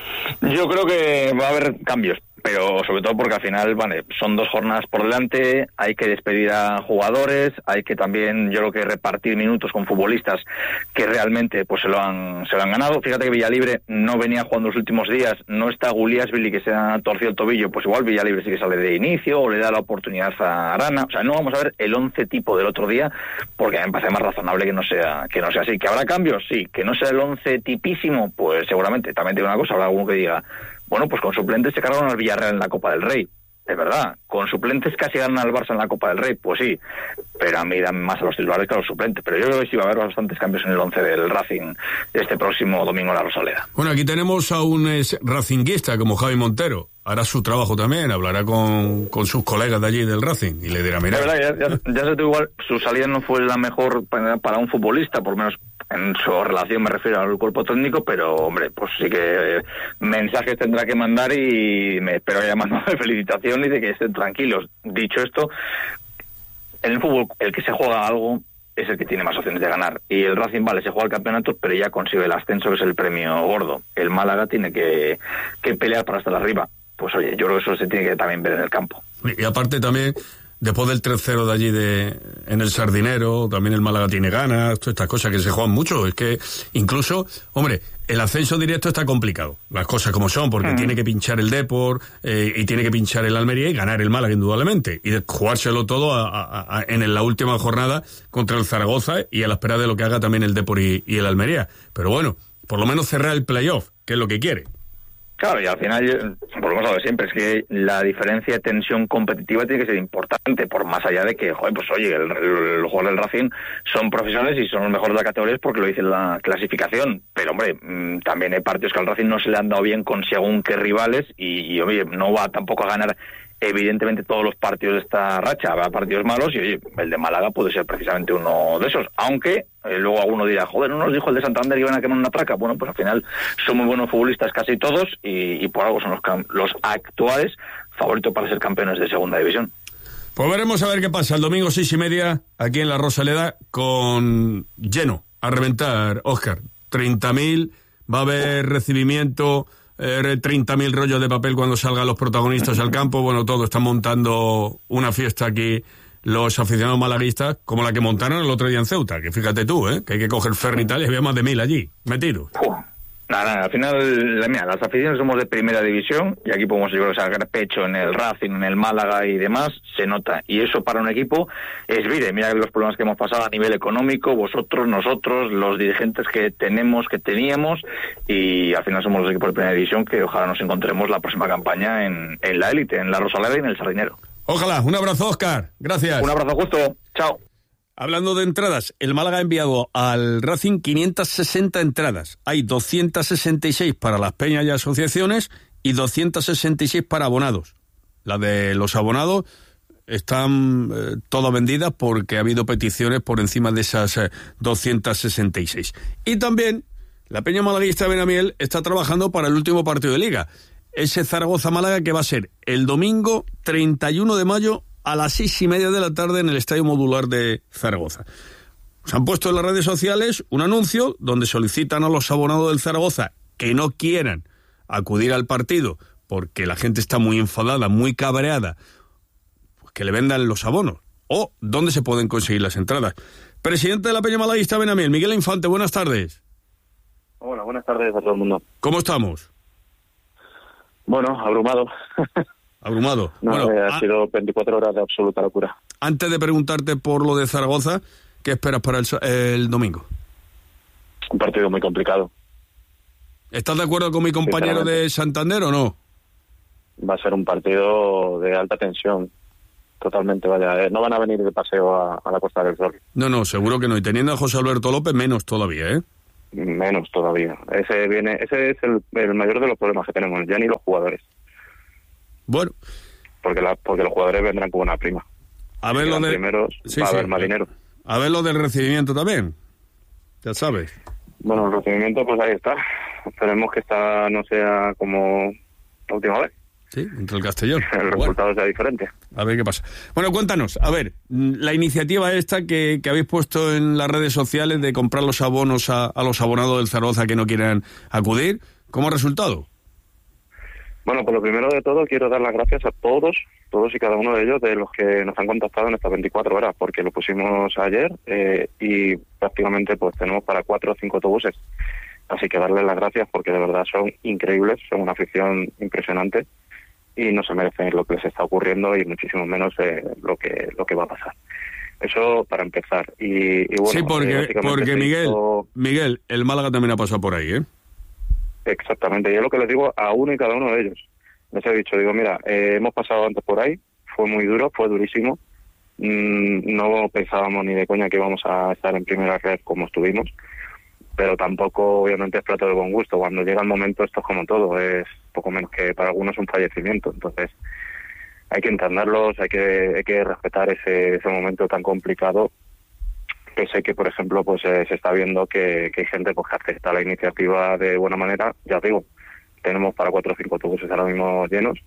Speaker 10: Yo creo que va a haber cambios, pero sobre todo porque al final, vale, son dos jornadas por delante, hay que despedir a jugadores, hay que también, yo creo que repartir minutos con futbolistas que realmente pues se lo han se lo han ganado. Fíjate que Villalibre no venía jugando los últimos días, no está Guliasvili, que se ha torcido el tobillo, pues igual Villalibre sí que sale de inicio o le da la oportunidad a Arana. O sea, no vamos a ver el once tipo del otro día, porque a mí me parece más razonable que no sea que no sea así. ¿Que habrá cambios? Sí. ¿Que no sea el once tipísimo? Pues seguramente. También te digo una cosa, habrá alguno que diga, bueno, pues con suplentes se cargaron al Villarreal en la Copa del Rey. Es verdad, con suplentes casi ganan al Barça en la Copa del Rey, pues sí, pero a mí dan más a los titulares que a los suplentes. Pero yo creo que sí va a haber bastantes cambios en el once del Racing este próximo domingo en la Rosaleda.
Speaker 8: Bueno, aquí tenemos a un ex racinguista como Javi Montero. Hará su trabajo también, hablará con, con sus colegas de allí del Racing y le dirá, mira...
Speaker 10: La verdad, ya, ya, ya sé tú, igual su salida no fue la mejor para, para un futbolista, por lo menos en su relación me refiero al cuerpo técnico, pero hombre, pues sí que eh, mensajes tendrá que mandar y me espero llamando de felicitación y de que estén tranquilos. Dicho esto, en el fútbol el que se juega algo es el que tiene más opciones de ganar, y el Racing, vale, se juega el campeonato, pero ya consigue el ascenso, que es el premio gordo. El Málaga tiene que, que pelear para estar arriba. Pues oye, yo creo que eso se tiene que también ver en el campo.
Speaker 8: Y aparte también, después del tres cero de allí de en el Sardinero, también el Málaga tiene ganas, todas estas cosas que se juegan mucho. Es que incluso, hombre, el ascenso directo está complicado, las cosas como son, porque mm. tiene que pinchar el Depor eh, y tiene que pinchar el Almería y ganar el Málaga indudablemente, y de jugárselo todo a, a, a, en la última jornada contra el Zaragoza y a la espera de lo que haga también el Depor y, y el Almería. Pero bueno, por lo menos cerrar el playoff, que es lo que quiere.
Speaker 10: Claro, y al final, volvemos a lo de siempre, es que la diferencia de tensión competitiva tiene que ser importante, por más allá de que, joder, pues oye, el, el, los jugadores del Racing son profesionales y son los mejores de la categoría porque lo dice la clasificación, pero hombre, mmm, también hay partidos que al Racing no se le han dado bien con según qué rivales y, y oye, no va tampoco a ganar evidentemente todos los partidos de esta racha, habrá partidos malos y oye, el de Málaga puede ser precisamente uno de esos, aunque eh, luego alguno dirá, joder, ¿no nos dijo el de Santander que iban a quemar una traca? Bueno, pues al final son muy buenos futbolistas casi todos y, y por algo son los, los actuales favoritos para ser campeones de segunda división.
Speaker 8: Pues veremos a ver qué pasa el domingo seis y media aquí en la Rosaleda con lleno a reventar, Óscar, treinta mil, va a haber recibimiento, Eh, treinta mil rollos de papel cuando salgan los protagonistas al campo. Bueno, todo, están montando una fiesta aquí los aficionados malaguistas, como la que montaron el otro día en Ceuta, que fíjate tú, ¿eh? Que hay que coger ferry y tal, y había más de mil allí, metidos.
Speaker 10: Nada, nada, al final, mira, las aficiones somos de primera división y aquí podemos, yo creo, sacar pecho en el Racing, en el Málaga y demás, se nota. Y eso para un equipo es vida. Mira los problemas que hemos pasado a nivel económico, vosotros, nosotros, los dirigentes que tenemos, que teníamos, y al final somos los equipos de primera división que ojalá nos encontremos la próxima campaña en, en la élite, en la Rosaleda y en el Sardinero.
Speaker 8: Ojalá. Un abrazo, Óscar. Gracias.
Speaker 10: Un abrazo, justo. Chao.
Speaker 8: Hablando de entradas, el Málaga ha enviado al Racing quinientas sesenta entradas. Hay doscientas sesenta y seis para las peñas y asociaciones y doscientas sesenta y seis para abonados. Las de los abonados están eh, todas vendidas porque ha habido peticiones por encima de esas eh, doscientas sesenta y seis. Y también la peña malaguista de Benamiel está trabajando para el último partido de Liga. Ese Zaragoza-Málaga que va a ser el domingo treinta y uno de mayo a las seis y media de la tarde en el Estadio Modular de Zaragoza. Se han puesto en las redes sociales un anuncio donde solicitan a los abonados del Zaragoza que no quieran acudir al partido porque la gente está muy enfadada, muy cabreada, pues que le vendan los abonos. O dónde se pueden conseguir las entradas. Presidente de la Peña Malaguista Benamiel, Miguel Infante, buenas tardes.
Speaker 11: Hola, buenas tardes a todo el mundo.
Speaker 8: ¿Cómo estamos?
Speaker 11: Bueno, abrumado.
Speaker 8: Abrumado.
Speaker 11: No,
Speaker 8: bueno,
Speaker 11: eh, ha
Speaker 8: a...
Speaker 11: sido veinticuatro horas de absoluta locura.
Speaker 8: Antes de preguntarte por lo de Zaragoza, ¿qué esperas para el, el domingo?
Speaker 11: Un partido muy complicado.
Speaker 8: ¿Estás de acuerdo con mi compañero de Santander o no?
Speaker 11: Va a ser un partido de alta tensión. Totalmente, vaya. Eh, no van a venir de paseo a, a la Costa del Sol.
Speaker 8: No, no, seguro que no. Y teniendo a José Alberto López, menos todavía, ¿eh?
Speaker 11: Menos todavía. Ese viene, ese es el, el mayor de los problemas que tenemos, ya ni los jugadores.
Speaker 8: Bueno.
Speaker 11: Porque, la, porque los jugadores vendrán con una prima.
Speaker 8: A ver lo de...
Speaker 11: primeros,
Speaker 8: sí,
Speaker 11: va a
Speaker 8: sí,
Speaker 11: haber más dinero.
Speaker 8: A ver lo del recibimiento también. Ya sabes.
Speaker 11: Bueno, el recibimiento, pues ahí está. Esperemos que esta no sea como la última vez.
Speaker 8: Sí, entre el Castellón.
Speaker 11: El resultado bueno. sea diferente.
Speaker 8: A ver qué pasa. Bueno, cuéntanos, a ver, la iniciativa esta que, que habéis puesto en las redes sociales de comprar los abonos a, a los abonados del Zaragoza que no quieran acudir, ¿cómo ha resultado?
Speaker 11: Bueno, pues lo primero de todo quiero dar las gracias a todos, todos y cada uno de ellos, de los que nos han contactado en estas veinticuatro horas, porque lo pusimos ayer eh, y prácticamente pues tenemos para cuatro o cinco autobuses. Así que darles las gracias porque de verdad son increíbles, son una afición impresionante y no se merecen lo que les está ocurriendo y muchísimo menos eh, lo que lo que va a pasar. Eso para empezar. Y, y bueno,
Speaker 8: sí, porque,
Speaker 11: eh,
Speaker 8: porque Miguel,
Speaker 11: hizo...
Speaker 8: Miguel, el Málaga también ha pasado por ahí, ¿eh?
Speaker 11: Exactamente, y es lo que les digo a uno y cada uno de ellos. Les he dicho, digo, mira, eh, hemos pasado antes por ahí, fue muy duro, fue durísimo, mm, no pensábamos ni de coña que íbamos a estar en primera red como estuvimos, pero tampoco obviamente es plato de buen gusto. Cuando llega el momento esto es como todo, es poco menos que para algunos un fallecimiento, entonces hay que entenderlos, hay que hay que respetar ese ese momento tan complicado, que sé que por ejemplo pues eh, se está viendo que, que hay gente pues que acepta la iniciativa de buena manera. Ya digo, tenemos para cuatro o cinco autobuses ahora mismo llenos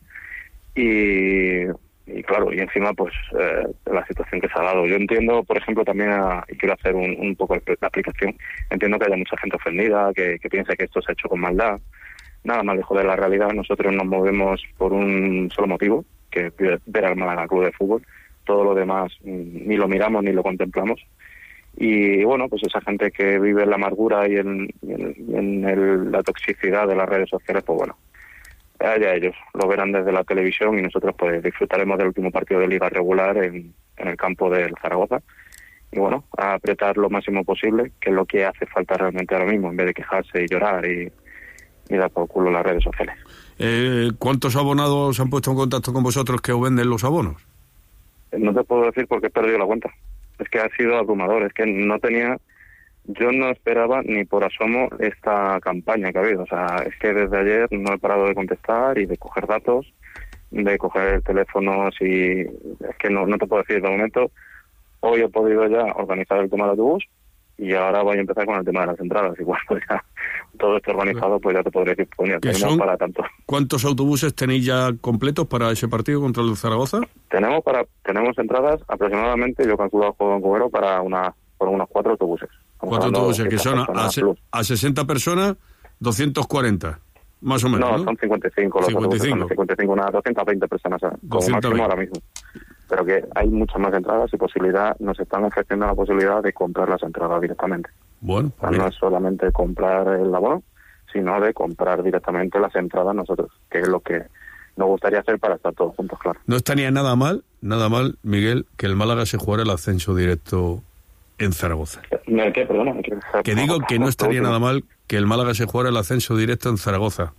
Speaker 11: y, y claro, y encima pues eh, la situación que se ha dado. Yo entiendo, por ejemplo, también, a, y quiero hacer un, un poco la aplicación, entiendo que haya mucha gente ofendida, que, que piense que esto se ha hecho con maldad. Nada más lejos de la realidad. Nosotros nos movemos por un solo motivo, que es ver al Málaga Club de Fútbol. Todo lo demás ni lo miramos ni lo contemplamos. Y bueno, pues esa gente que vive en la amargura y en, en, en el, la toxicidad de las redes sociales, pues bueno, allá ellos, lo verán desde la televisión y nosotros pues disfrutaremos del último partido de liga regular en, en el campo del Zaragoza. Y bueno, a apretar lo máximo posible, que es lo que hace falta realmente ahora mismo, en vez de quejarse y llorar y, y dar por culo en las redes sociales.
Speaker 8: Eh, ¿Cuántos abonados han puesto en contacto con vosotros que os venden los abonos?
Speaker 11: No te puedo decir porque he perdido la cuenta. Es que ha sido abrumador, es que no tenía, yo no esperaba ni por asomo esta campaña que ha habido. O sea, es que desde ayer no he parado de contestar y de coger datos, de coger teléfonos y es que no, no te puedo decir de momento. Hoy he podido ya organizar el tema del autobús y ahora voy a empezar con el tema de las entradas. Igual pues ya todo esto organizado, pues ya te podré decir, pues ya tenemos para tanto.
Speaker 8: ¿Cuántos autobuses tenéis ya completos para ese partido contra el Zaragoza?
Speaker 11: Tenemos para tenemos entradas aproximadamente, yo calculo con Cubero para una por unos cuatro autobuses. Estamos
Speaker 8: cuatro autobuses que son a, se, a sesenta personas, doscientos cuarenta, más o menos.
Speaker 11: No,
Speaker 8: ¿no?
Speaker 11: son cincuenta y cinco los
Speaker 8: cincuenta y cinco.
Speaker 11: autobuses, son cincuenta y cinco, unas doscientas veinte personas como
Speaker 8: doscientos veinte.
Speaker 11: máximo ahora mismo. Pero que hay muchas más entradas y posibilidad, nos están ofreciendo la posibilidad de comprar las entradas directamente.
Speaker 8: Bueno,
Speaker 11: o sea, no es solamente comprar el abono, sino de comprar directamente las entradas nosotros, que es lo que nos gustaría hacer para estar todos juntos, claro.
Speaker 8: No estaría nada mal, nada mal, Miguel, que el Málaga se jugara el ascenso directo en Zaragoza.
Speaker 11: ¿Qué? Perdona. ¿Qué?
Speaker 8: Que digo que no estaría nada mal que el Málaga se jugara el ascenso directo en Zaragoza.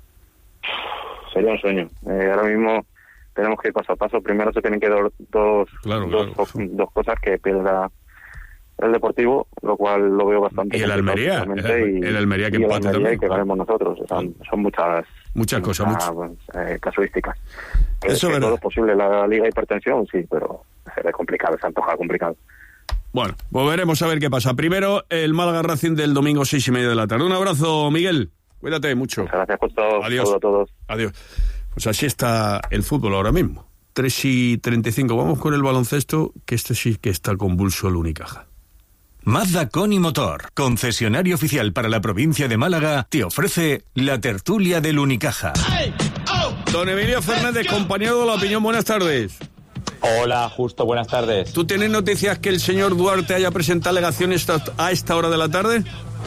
Speaker 11: Sería un sueño. Eh, ahora mismo tenemos que ir paso a paso. Primero se tienen que dar dos,
Speaker 8: claro,
Speaker 11: dos,
Speaker 8: claro.
Speaker 11: dos cosas, que pierda el Deportivo, lo cual lo veo bastante.
Speaker 8: Y el Almería, el,
Speaker 11: y,
Speaker 8: el Almería que
Speaker 11: y
Speaker 8: empate
Speaker 11: el Almería
Speaker 8: también.
Speaker 11: Y que ganemos nosotros. O sea, son muchas
Speaker 8: muchas cosas, muchas
Speaker 11: pues, eh, casuísticas.
Speaker 8: Eso
Speaker 11: es
Speaker 8: es
Speaker 11: todo es posible. La Liga de Hipertensión, sí, pero es complicado, se antoja complicado.
Speaker 8: Bueno, pues veremos a ver qué pasa. Primero, el Málaga Racing del domingo seis y media de la tarde. Un abrazo, Miguel. Cuídate mucho.
Speaker 11: Muchas gracias por todo.
Speaker 8: Adiós.
Speaker 11: a todos.
Speaker 8: Adiós. Pues así está el fútbol ahora mismo. tres y treinta y cinco. Vamos con el baloncesto, que este sí que está convulso el Unicaja.
Speaker 12: Mazda Coni Motor, concesionario oficial para la provincia de Málaga, te ofrece la tertulia del Unicaja.
Speaker 8: Don Emilio Fernández, compañero de La Opinión, buenas tardes.
Speaker 13: Hola, Justo, buenas tardes.
Speaker 8: ¿Tú tienes noticias que el señor Duarte haya presentado alegaciones a esta hora de la tarde?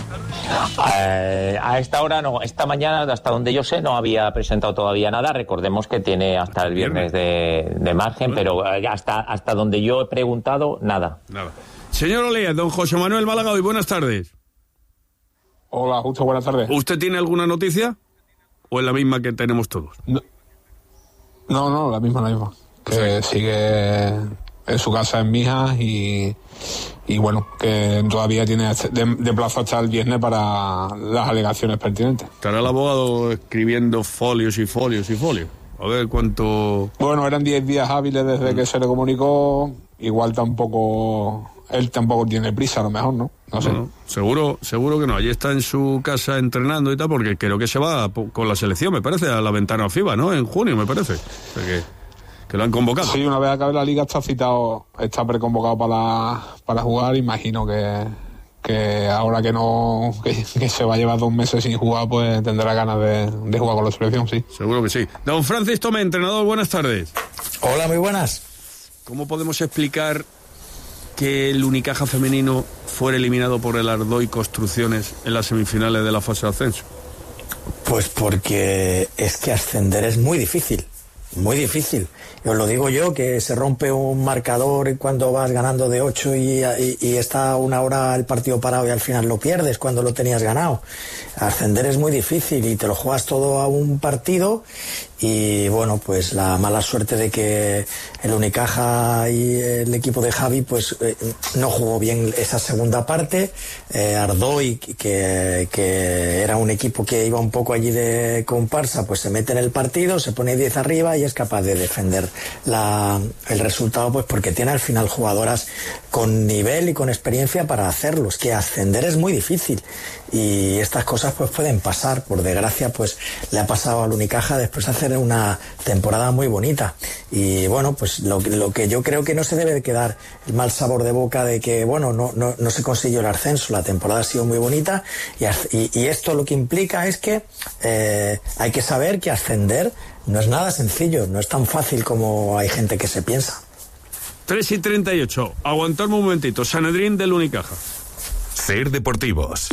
Speaker 13: Eh, a esta hora no, esta mañana, hasta donde yo sé, no había presentado todavía nada. Recordemos que tiene hasta el viernes de, de margen, pero hasta, hasta donde yo he preguntado, nada.
Speaker 8: Nada. Señor Olea, don José Manuel Málaga, hoy buenas tardes.
Speaker 14: Hola, Justo, buenas tardes.
Speaker 8: ¿Usted tiene alguna noticia? ¿O es la misma que tenemos todos?
Speaker 14: No, no, no la misma, la misma. Que sigue en su casa en Mijas y, y bueno, que todavía tiene de, de plazo hasta el viernes para las alegaciones pertinentes.
Speaker 8: Estará el abogado escribiendo folios y folios y folios. A ver cuánto...
Speaker 14: Bueno, eran diez días hábiles desde que se le comunicó. Igual tampoco... Él tampoco tiene prisa, a lo mejor, ¿no? No sé.
Speaker 8: No, no, seguro, seguro que no. Allí está en su casa entrenando y tal, porque creo que se va con la selección, me parece, a la ventana FIBA, ¿no? En junio, me parece. O sea que... que lo han convocado.
Speaker 14: Sí, una vez acabe la liga está citado, está preconvocado para, para jugar. Imagino que, que ahora que no que, que se va a llevar dos meses sin jugar, pues tendrá ganas de, de jugar con la selección, sí.
Speaker 8: Seguro que sí. Don Francis Tomé, entrenador, buenas tardes.
Speaker 15: Hola, muy buenas.
Speaker 8: ¿Cómo podemos explicar que el Unicaja femenino fuera eliminado por el Ardoy Construcciones en las semifinales de la fase de ascenso?
Speaker 15: Pues porque es que ascender es muy difícil. Muy difícil. Os lo digo yo, que se rompe un marcador cuando vas ganando de ocho y, y, y está una hora el partido parado y al final lo pierdes cuando lo tenías ganado. Ascender es muy difícil y te lo juegas todo a un partido y bueno, pues la mala suerte de que el Unicaja y el equipo de Javi pues eh, no jugó bien esa segunda parte. Eh, Ardoy, que, que era un equipo que iba un poco allí de comparsa, pues se mete en el partido, se pone diez arriba y es capaz de defender la, el resultado, pues porque tiene al final jugadoras con nivel y con experiencia para hacerlo. Es que ascender es muy difícil y estas cosas pues pueden pasar. Por desgracia pues le ha pasado al Unicaja después de hacer una temporada muy bonita y bueno, pues lo, lo que yo creo que no se debe de quedar el mal sabor de boca de que bueno, no, no, no se consiguió el ascenso. La temporada ha sido muy bonita y, y, y esto lo que implica es que eh, hay que saber que ascender no es nada sencillo, no es tan fácil como hay gente que se piensa.
Speaker 8: tres y treinta y ocho, aguantadme un momentito. Sanedrín del Unicaja.
Speaker 29: Ser Deportivos.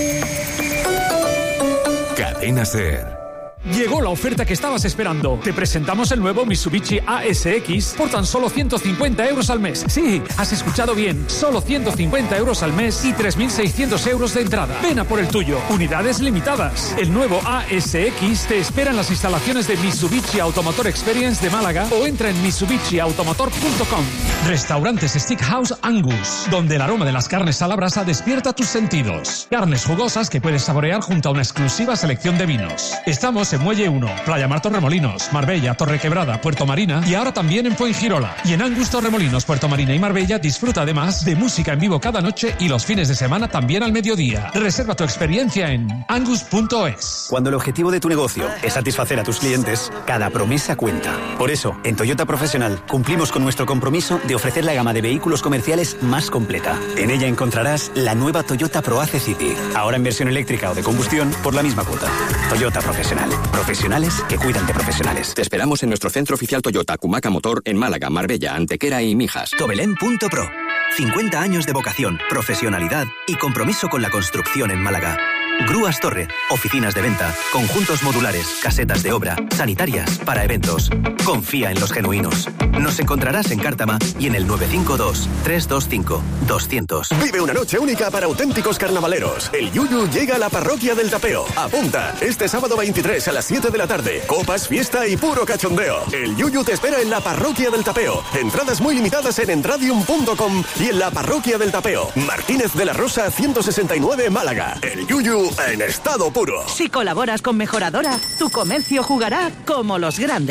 Speaker 29: Cadena Ser.
Speaker 16: Llegó la oferta que estabas esperando. Te presentamos el nuevo Mitsubishi A S X por tan solo ciento cincuenta euros al mes. Sí, has escuchado bien. Solo ciento cincuenta euros al mes y tres mil seiscientos euros de entrada. Ven a por el tuyo. Unidades limitadas. El nuevo A S X te espera en las instalaciones de Mitsubishi Automotor Experience de Málaga o entra en mitsubishi automotor punto com. Restaurantes Steakhouse Angus, donde el aroma de las carnes a la brasa despierta tus sentidos. Carnes jugosas que puedes saborear junto a una exclusiva selección de vinos. Estamos en Muelle uno, Playa Mar Torremolinos, Marbella, Torrequebrada, Puerto Marina y ahora también en Fuengirola. Y en Angus Torremolinos, Puerto Marina y Marbella disfruta además de música en vivo cada noche y los fines de semana también al mediodía. Reserva tu experiencia en angus punto es.
Speaker 17: Cuando el objetivo de tu negocio es satisfacer a tus clientes, cada promesa cuenta. Por eso, en Toyota Profesional cumplimos con nuestro compromiso de ofrecer la gama de vehículos comerciales más completa. En ella encontrarás la nueva Toyota ProAce City, ahora en versión eléctrica o de combustión por la misma cuota. Toyota Profesional. Profesionales que cuidan de profesionales.
Speaker 19: Te esperamos en nuestro centro oficial Toyota Cumaca Motor en Málaga, Marbella, Antequera y Mijas.
Speaker 17: Tobelén punto pro. cincuenta años de vocación, profesionalidad y compromiso con la construcción en Málaga. Grúas Torre, oficinas de venta, conjuntos modulares, casetas de obra, sanitarias, para eventos. Confía en los genuinos. Nos encontrarás en Cártama y en el nueve cinco dos, tres dos cinco, dos cero cero.
Speaker 20: Vive una noche única para auténticos carnavaleros. El Yuyu llega a la parroquia del Tapeo. Apunta, este sábado veintitrés a las siete de la tarde. Copas, fiesta y puro cachondeo. El Yuyu te espera en la parroquia del Tapeo. Entradas muy limitadas en entradium punto com y en la parroquia del Tapeo. Martínez de la Rosa ciento sesenta y nueve, Málaga. El Yuyu en estado puro.
Speaker 21: Si colaboras con Mejoradora, tu comercio jugará como los grandes.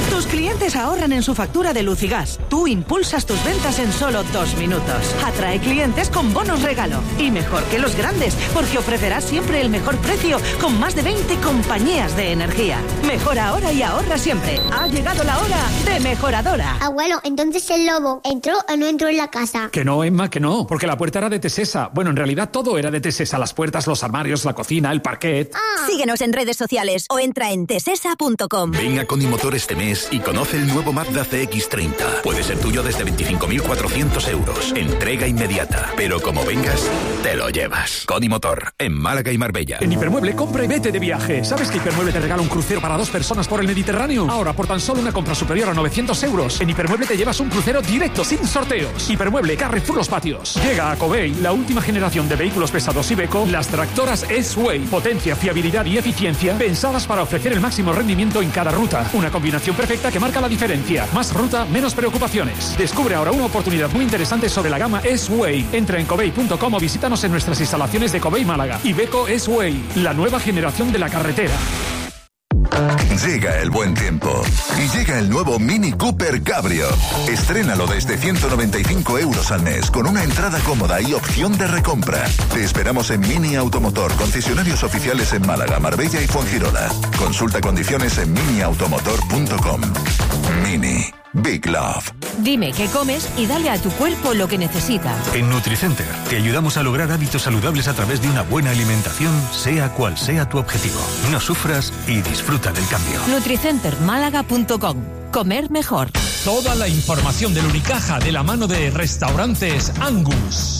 Speaker 1: Tus clientes ahorran en su factura de luz y gas. Tú impulsas tus ventas en solo dos minutos. Atrae clientes con bonos regalo. Y mejor que los grandes, porque ofrecerás siempre el mejor precio con más de veinte compañías de energía. Mejora ahora y ahorra siempre. Ha llegado la hora de Mejoradora.
Speaker 2: Abuelo, entonces el lobo ¿entró o no entró en la casa?
Speaker 16: Que no, Emma, que no, porque la puerta era de Tesesa. Bueno, en realidad todo era de Tesesa. Las puertas, los armarios, la cocina, el parquet.
Speaker 2: Ah.
Speaker 3: Síguenos en redes sociales o entra en tesesa punto com.
Speaker 28: Ven a Conimotor este mes y conoce el nuevo Mazda C X treinta. Puede ser tuyo desde veinticinco mil cuatrocientos euros. Entrega inmediata. Pero como vengas, te lo llevas. Conimotor, en Málaga y Marbella.
Speaker 16: En Hipermueble, compra y vete de viaje. ¿Sabes que Hipermueble te regala un crucero para dos personas por el Mediterráneo? Ahora, por tan solo una compra superior a novecientos euros, en Hipermueble te llevas un crucero directo, sin sorteos. Hipermueble, Carrefour Los Patios. Llega a Covey, la última generación de vehículos pesados Iveco, las tractoras S-Way. Potencia, fiabilidad y eficiencia, pensadas para ofrecer el máximo rendimiento en cada ruta. Una combinación perfecta que marca la diferencia. Más ruta, menos preocupaciones. Descubre ahora una oportunidad muy interesante sobre la gama S-Way. Entra en covey punto com o visítanos en nuestras instalaciones de Covey Málaga. Iveco S-Way, la nueva generación de la carretera.
Speaker 28: Llega el buen tiempo y llega el nuevo Mini Cooper Cabrio. Estrénalo desde ciento noventa y cinco euros al mes con una entrada cómoda y opción de recompra. Te esperamos en Mini Automotor, concesionarios oficiales en Málaga, Marbella y Fuengirola. Consulta condiciones en mini automotor punto com. Mini. Big Love.
Speaker 3: Dime qué comes y dale a tu cuerpo lo que necesita.
Speaker 12: En Nutricenter te ayudamos a lograr hábitos saludables a través de una buena alimentación, sea cual sea tu objetivo. No sufras y disfruta del cambio.
Speaker 3: nutricenter málaga punto com. Comer mejor.
Speaker 7: Toda la información del Unicaja de la mano de Restaurantes Angus.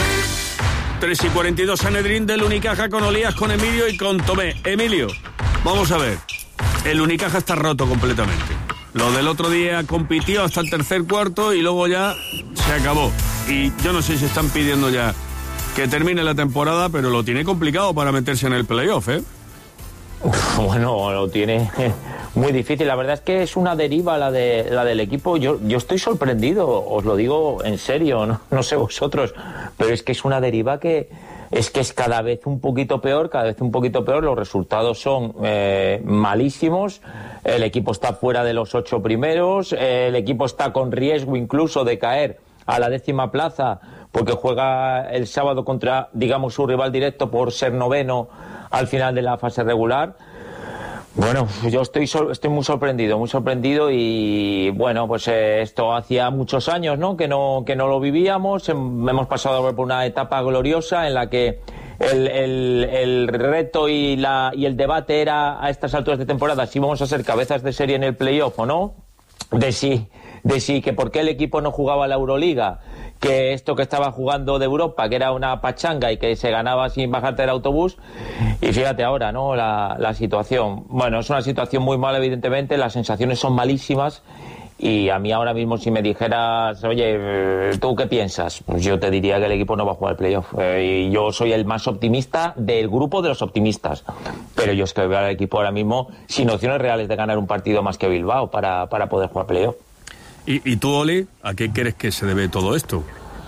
Speaker 8: tres y cuarenta y dos, Sanedrín del Unicaja con Olías, con Emilio y con Tomé. Emilio, vamos a ver. El Unicaja está roto completamente. Lo del otro día compitió hasta el tercer cuarto y luego ya se acabó. Y yo no sé si están pidiendo ya que termine la temporada, pero lo tiene complicado para meterse en el playoff, ¿eh?
Speaker 13: Uf, bueno, lo tiene muy difícil. La verdad es que es una deriva la de la del equipo. Yo, yo estoy sorprendido, os lo digo en serio, no, no sé vosotros, pero es que es una deriva que es que es cada vez un poquito peor, cada vez un poquito peor. Los resultados son eh, malísimos. El equipo está fuera de los ocho primeros. El equipo está con riesgo incluso de caer a la décima plaza porque juega el sábado contra, digamos, su rival directo por ser noveno al final de la fase regular. Bueno, yo estoy estoy muy sorprendido, muy sorprendido y bueno, pues eh, esto hacía muchos años, ¿no? Que no que no lo vivíamos. Hemos pasado por una etapa gloriosa en la que el, el, el reto y la y el debate era a estas alturas de temporada si vamos a ser cabezas de serie en el playoff o no, de si de si que por qué el equipo no jugaba la Euroliga, que esto que estaba jugando de Europa, que era una pachanga y que se ganaba sin bajarte del autobús. Y fíjate ahora, ¿no? La, la situación. Bueno, es una situación muy mala, evidentemente, las sensaciones son malísimas. Y a mí ahora mismo, si me dijeras, oye, ¿tú qué piensas? Pues yo te diría que el equipo no va a jugar el playoff. Eh, y yo soy el más optimista del grupo de los optimistas. Pero yo es que veo al equipo ahora mismo sin opciones reales de ganar un partido más que Bilbao para, para poder jugar playoff.
Speaker 8: ¿Y, y tú, Oli, a qué crees que se debe todo esto?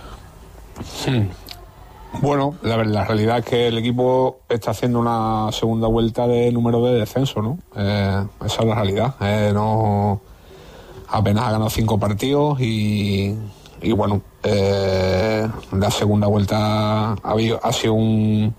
Speaker 14: Sí. Bueno, la, la realidad es que el equipo está haciendo una segunda vuelta de número de descenso, ¿no? Eh, esa es la realidad. Eh, no, apenas ha ganado cinco partidos y, y bueno, eh, la segunda vuelta ha, habido, ha sido un...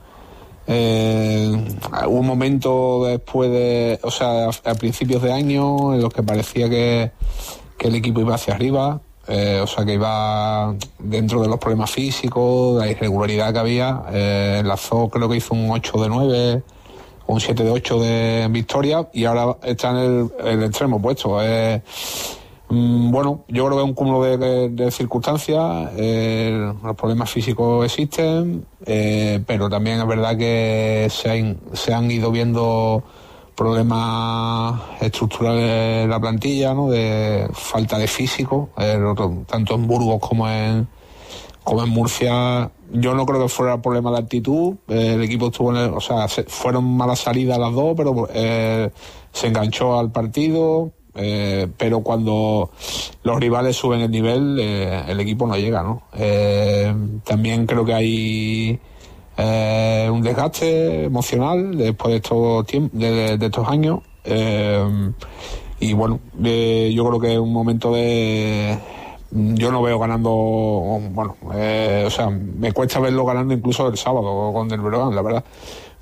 Speaker 14: Eh, un momento después de, o sea, a principios de año en los que parecía que que el equipo iba hacia arriba, eh, o sea que iba dentro de los problemas físicos, de la irregularidad que había. Eh, enlazó, creo que hizo un ocho de nueve, un siete de ocho de victoria y ahora está en el, el extremo opuesto. Eh, mm, bueno, yo creo que es un cúmulo de, de, de circunstancias. Eh, los problemas físicos existen, eh, pero también es verdad que se han, se han ido viendo problemas estructurales en la plantilla, ¿no? De falta de físico, eh, tanto en Burgos como en como en Murcia. Yo no creo que fuera problema de actitud. Eh, el equipo estuvo en el, o sea, se, fueron malas salidas las dos, pero eh, se enganchó al partido. Eh, pero cuando los rivales suben el nivel, eh, el equipo no llega, ¿no? Eh, también creo que hay Eh, un desgaste emocional después de estos tiempos, de, de estos años, eh, y bueno, eh, yo creo que es un momento de... Yo no veo ganando, bueno, eh, o sea, me cuesta verlo ganando incluso el sábado con el Breogán, la verdad.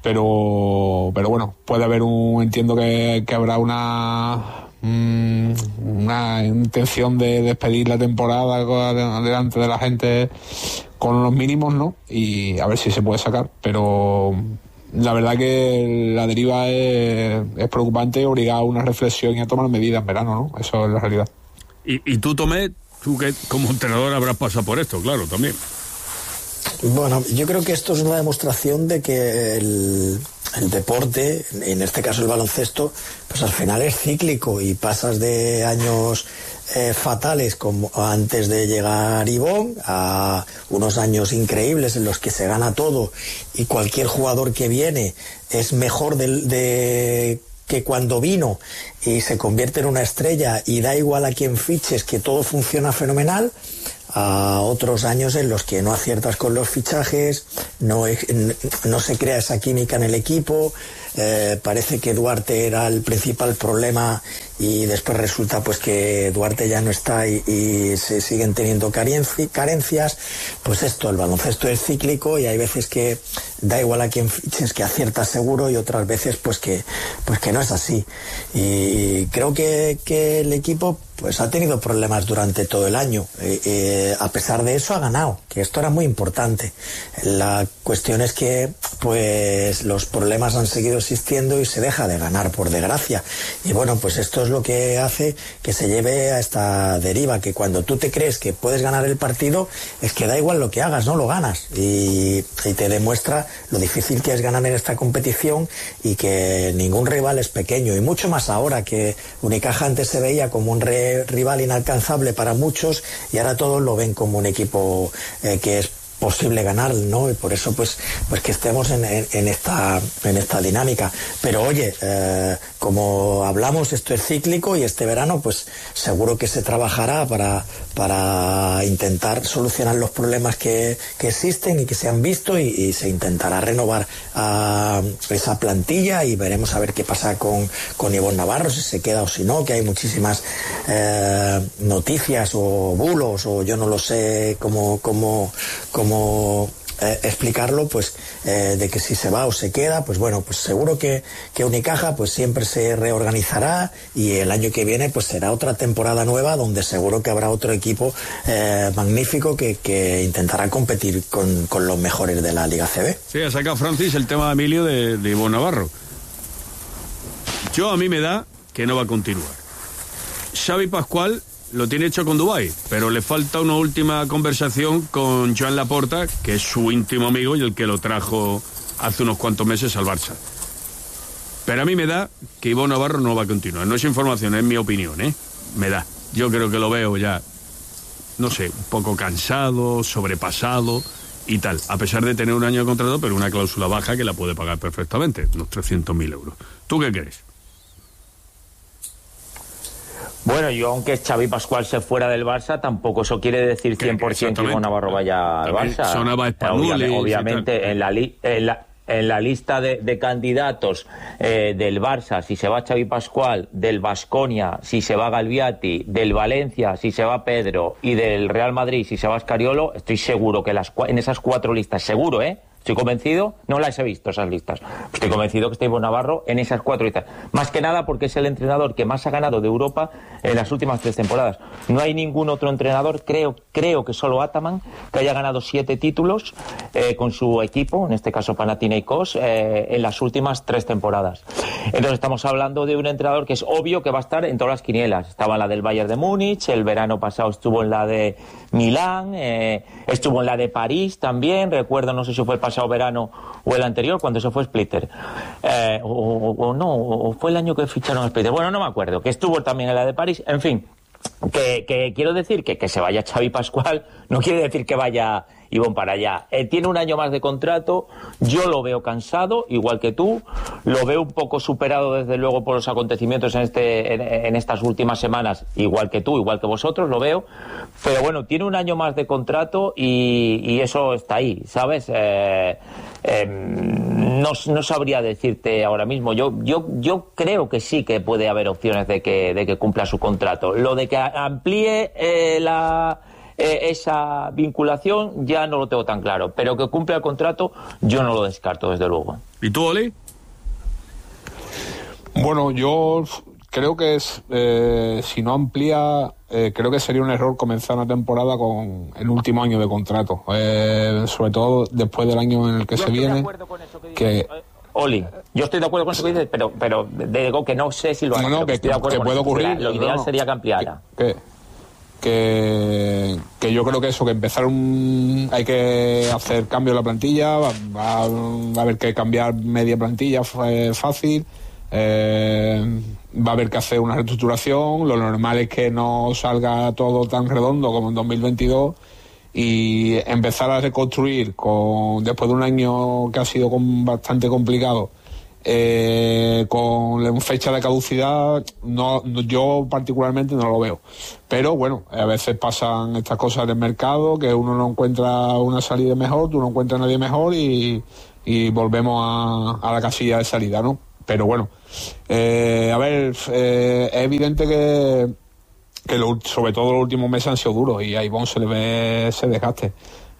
Speaker 14: Pero, pero bueno, puede haber un, entiendo que, que habrá una, mm, una intención de despedir la temporada delante de la gente con los mínimos, ¿no? Y a ver si se puede sacar, pero la verdad que la deriva es, es preocupante y obliga a una reflexión y a tomar medidas en verano, ¿no? Eso es la realidad.
Speaker 8: Y, y tú, Tomé, tú que como entrenador habrás pasado por esto, claro, también.
Speaker 15: Bueno, yo creo que esto es una demostración de que el, el deporte, en este caso el baloncesto, pues al final es cíclico y pasas de años eh, fatales como antes de llegar Ivonne a unos años increíbles en los que se gana todo y cualquier jugador que viene es mejor de, de que cuando vino y se convierte en una estrella y da igual a quién fiches que todo funciona fenomenal, a otros años en los que no aciertas con los fichajes, no, no se crea esa química en el equipo, eh, parece que Duarte era el principal problema y después resulta pues que Duarte ya no está y, y se siguen teniendo carenci, carencias. Pues esto, el baloncesto es cíclico y hay veces que da igual a quién fiches que aciertas seguro y otras veces pues que, pues que no es así. Y creo que, que el equipo pues ha tenido problemas durante todo el año. Eh, eh, a pesar de eso ha ganado, que esto era muy importante. La cuestión es que pues los problemas han seguido existiendo y se deja de ganar, por desgracia. Y bueno, pues esto es lo que hace que se lleve a esta deriva, que cuando tú te crees que puedes ganar el partido, es que da igual lo que hagas, no lo ganas. Y, y te demuestra lo difícil que es ganar en esta competición y que ningún rival es pequeño. Y mucho más ahora, que Unicaja antes se veía como un re rival inalcanzable para muchos y ahora todos lo ven como un equipo eh, que es posible ganar, ¿no? Y por eso pues pues que estemos en, en, en esta en esta dinámica. Pero oye, eh, como hablamos, esto es cíclico y este verano pues seguro que se trabajará para para intentar solucionar los problemas que, que existen y que se han visto y, y se intentará renovar a esa plantilla y veremos a ver qué pasa con, con Ivonne Navarro, si se queda o si no, que hay muchísimas eh, noticias o bulos o yo no lo sé cómo cómo cómo como eh, explicarlo, pues eh, de que si se va o se queda, pues bueno, pues seguro que, que Unicaja pues siempre se reorganizará y el año que viene pues será otra temporada nueva donde seguro que habrá otro equipo eh, magnífico que, que intentará competir con, con los mejores de la Liga C B.
Speaker 8: Sí, ha sacado Francis el tema de Emilio de, de Ivonne Navarro. Yo a mí me da que no va a continuar. Xavi Pascual lo tiene hecho con Dubái, pero le falta una última conversación con Joan Laporta, que es su íntimo amigo y el que lo trajo hace unos cuantos meses al Barça. Pero a mí me da que Ivonne Navarro no va a continuar. No es información, es mi opinión, ¿eh? Me da. Yo creo que lo veo ya, no sé, un poco cansado, sobrepasado y tal. A pesar de tener un año de contrato, pero una cláusula baja que la puede pagar perfectamente, unos trescientos mil euros. ¿Tú qué crees?
Speaker 13: Bueno, yo aunque Xavi Pascual se fuera del Barça, tampoco eso quiere decir cien por ciento que Ivonne Navarro vaya al Barça.
Speaker 8: Sonaba español.
Speaker 13: Obviamente, obviamente en la, li, en la en la lista de, de candidatos eh, del Barça, si se va Xavi Pascual, del Baskonia, si se va Galviati, del Valencia, si se va Pedro, y del Real Madrid, si se va Scariolo, estoy seguro que las, en esas cuatro listas, seguro, ¿eh? Estoy convencido, no las he visto esas listas, estoy convencido que está Ivonne Navarro en esas cuatro listas. Más que nada porque es el entrenador que más ha ganado de Europa en las últimas tres temporadas. No hay ningún otro entrenador, creo creo que solo Ataman, que haya ganado siete títulos eh, con su equipo, en este caso Panathinaikos, eh, en las últimas tres temporadas. Entonces estamos hablando de un entrenador que es obvio que va a estar en todas las quinielas. Estaba en la del Bayern de Múnich, el verano pasado estuvo en la de Milán, eh, estuvo en la de París también, recuerdo, no sé si fue el pasado verano o el anterior, cuando se fue Splitter, eh, o, o, o no, o fue el año que ficharon a Splitter, bueno, no me acuerdo, que estuvo también en la de París, en fin, que, que quiero decir que que se vaya Xavi Pascual no quiere decir que vaya y van para allá. Eh, tiene un año más de contrato, yo lo veo cansado, igual que tú, lo veo un poco superado desde luego por los acontecimientos en, este, en, en estas últimas semanas, igual que tú, igual que vosotros, lo veo, pero bueno, tiene un año más de contrato y, y eso está ahí, ¿sabes? Eh, eh, no, no sabría decirte ahora mismo, yo, yo, yo creo que sí que puede haber opciones de que, de que cumpla su contrato. Lo de que amplíe eh, la... Eh, esa vinculación ya no lo tengo tan claro, pero que cumpla el contrato yo no lo descarto, desde luego.
Speaker 8: ¿Y tú, Oli?
Speaker 14: Bueno, yo creo que es, eh, si no amplía, eh, creo que sería un error comenzar una temporada con el último año de contrato, eh, sobre todo después del año en el que
Speaker 13: yo
Speaker 14: se viene.
Speaker 13: Que,
Speaker 14: que
Speaker 13: Oli, yo estoy de acuerdo con eso que dices, pero, pero digo que no sé si lo hará.
Speaker 14: No, no, que, que, que puede ocurrir.
Speaker 13: Lo ideal
Speaker 14: no,
Speaker 13: sería que ampliara.
Speaker 14: Que, que, que yo creo que eso, que empezar un... hay que hacer cambio en la plantilla, va, va, va a haber que cambiar media plantilla eh, fácil, eh, va a haber que hacer una reestructuración, lo normal es que no salga todo tan redondo como en dos mil veintidós y empezar a reconstruir con después de un año que ha sido con, bastante complicado. Eh, con fecha de caducidad no, yo particularmente no lo veo, pero bueno, a veces pasan estas cosas en el mercado, que uno no encuentra una salida mejor, tú no encuentras a nadie mejor y, y volvemos a, a la casilla de salida, ¿no? Pero bueno, eh, a ver, eh, es evidente que, que lo, sobre todo los últimos meses han sido duros y a Ivonne se le ve ese desgaste.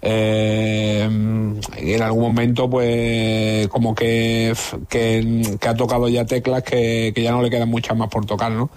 Speaker 14: Eh, en algún momento pues como que, que, que ha tocado ya teclas que, que ya no le quedan muchas más por tocar, ¿no?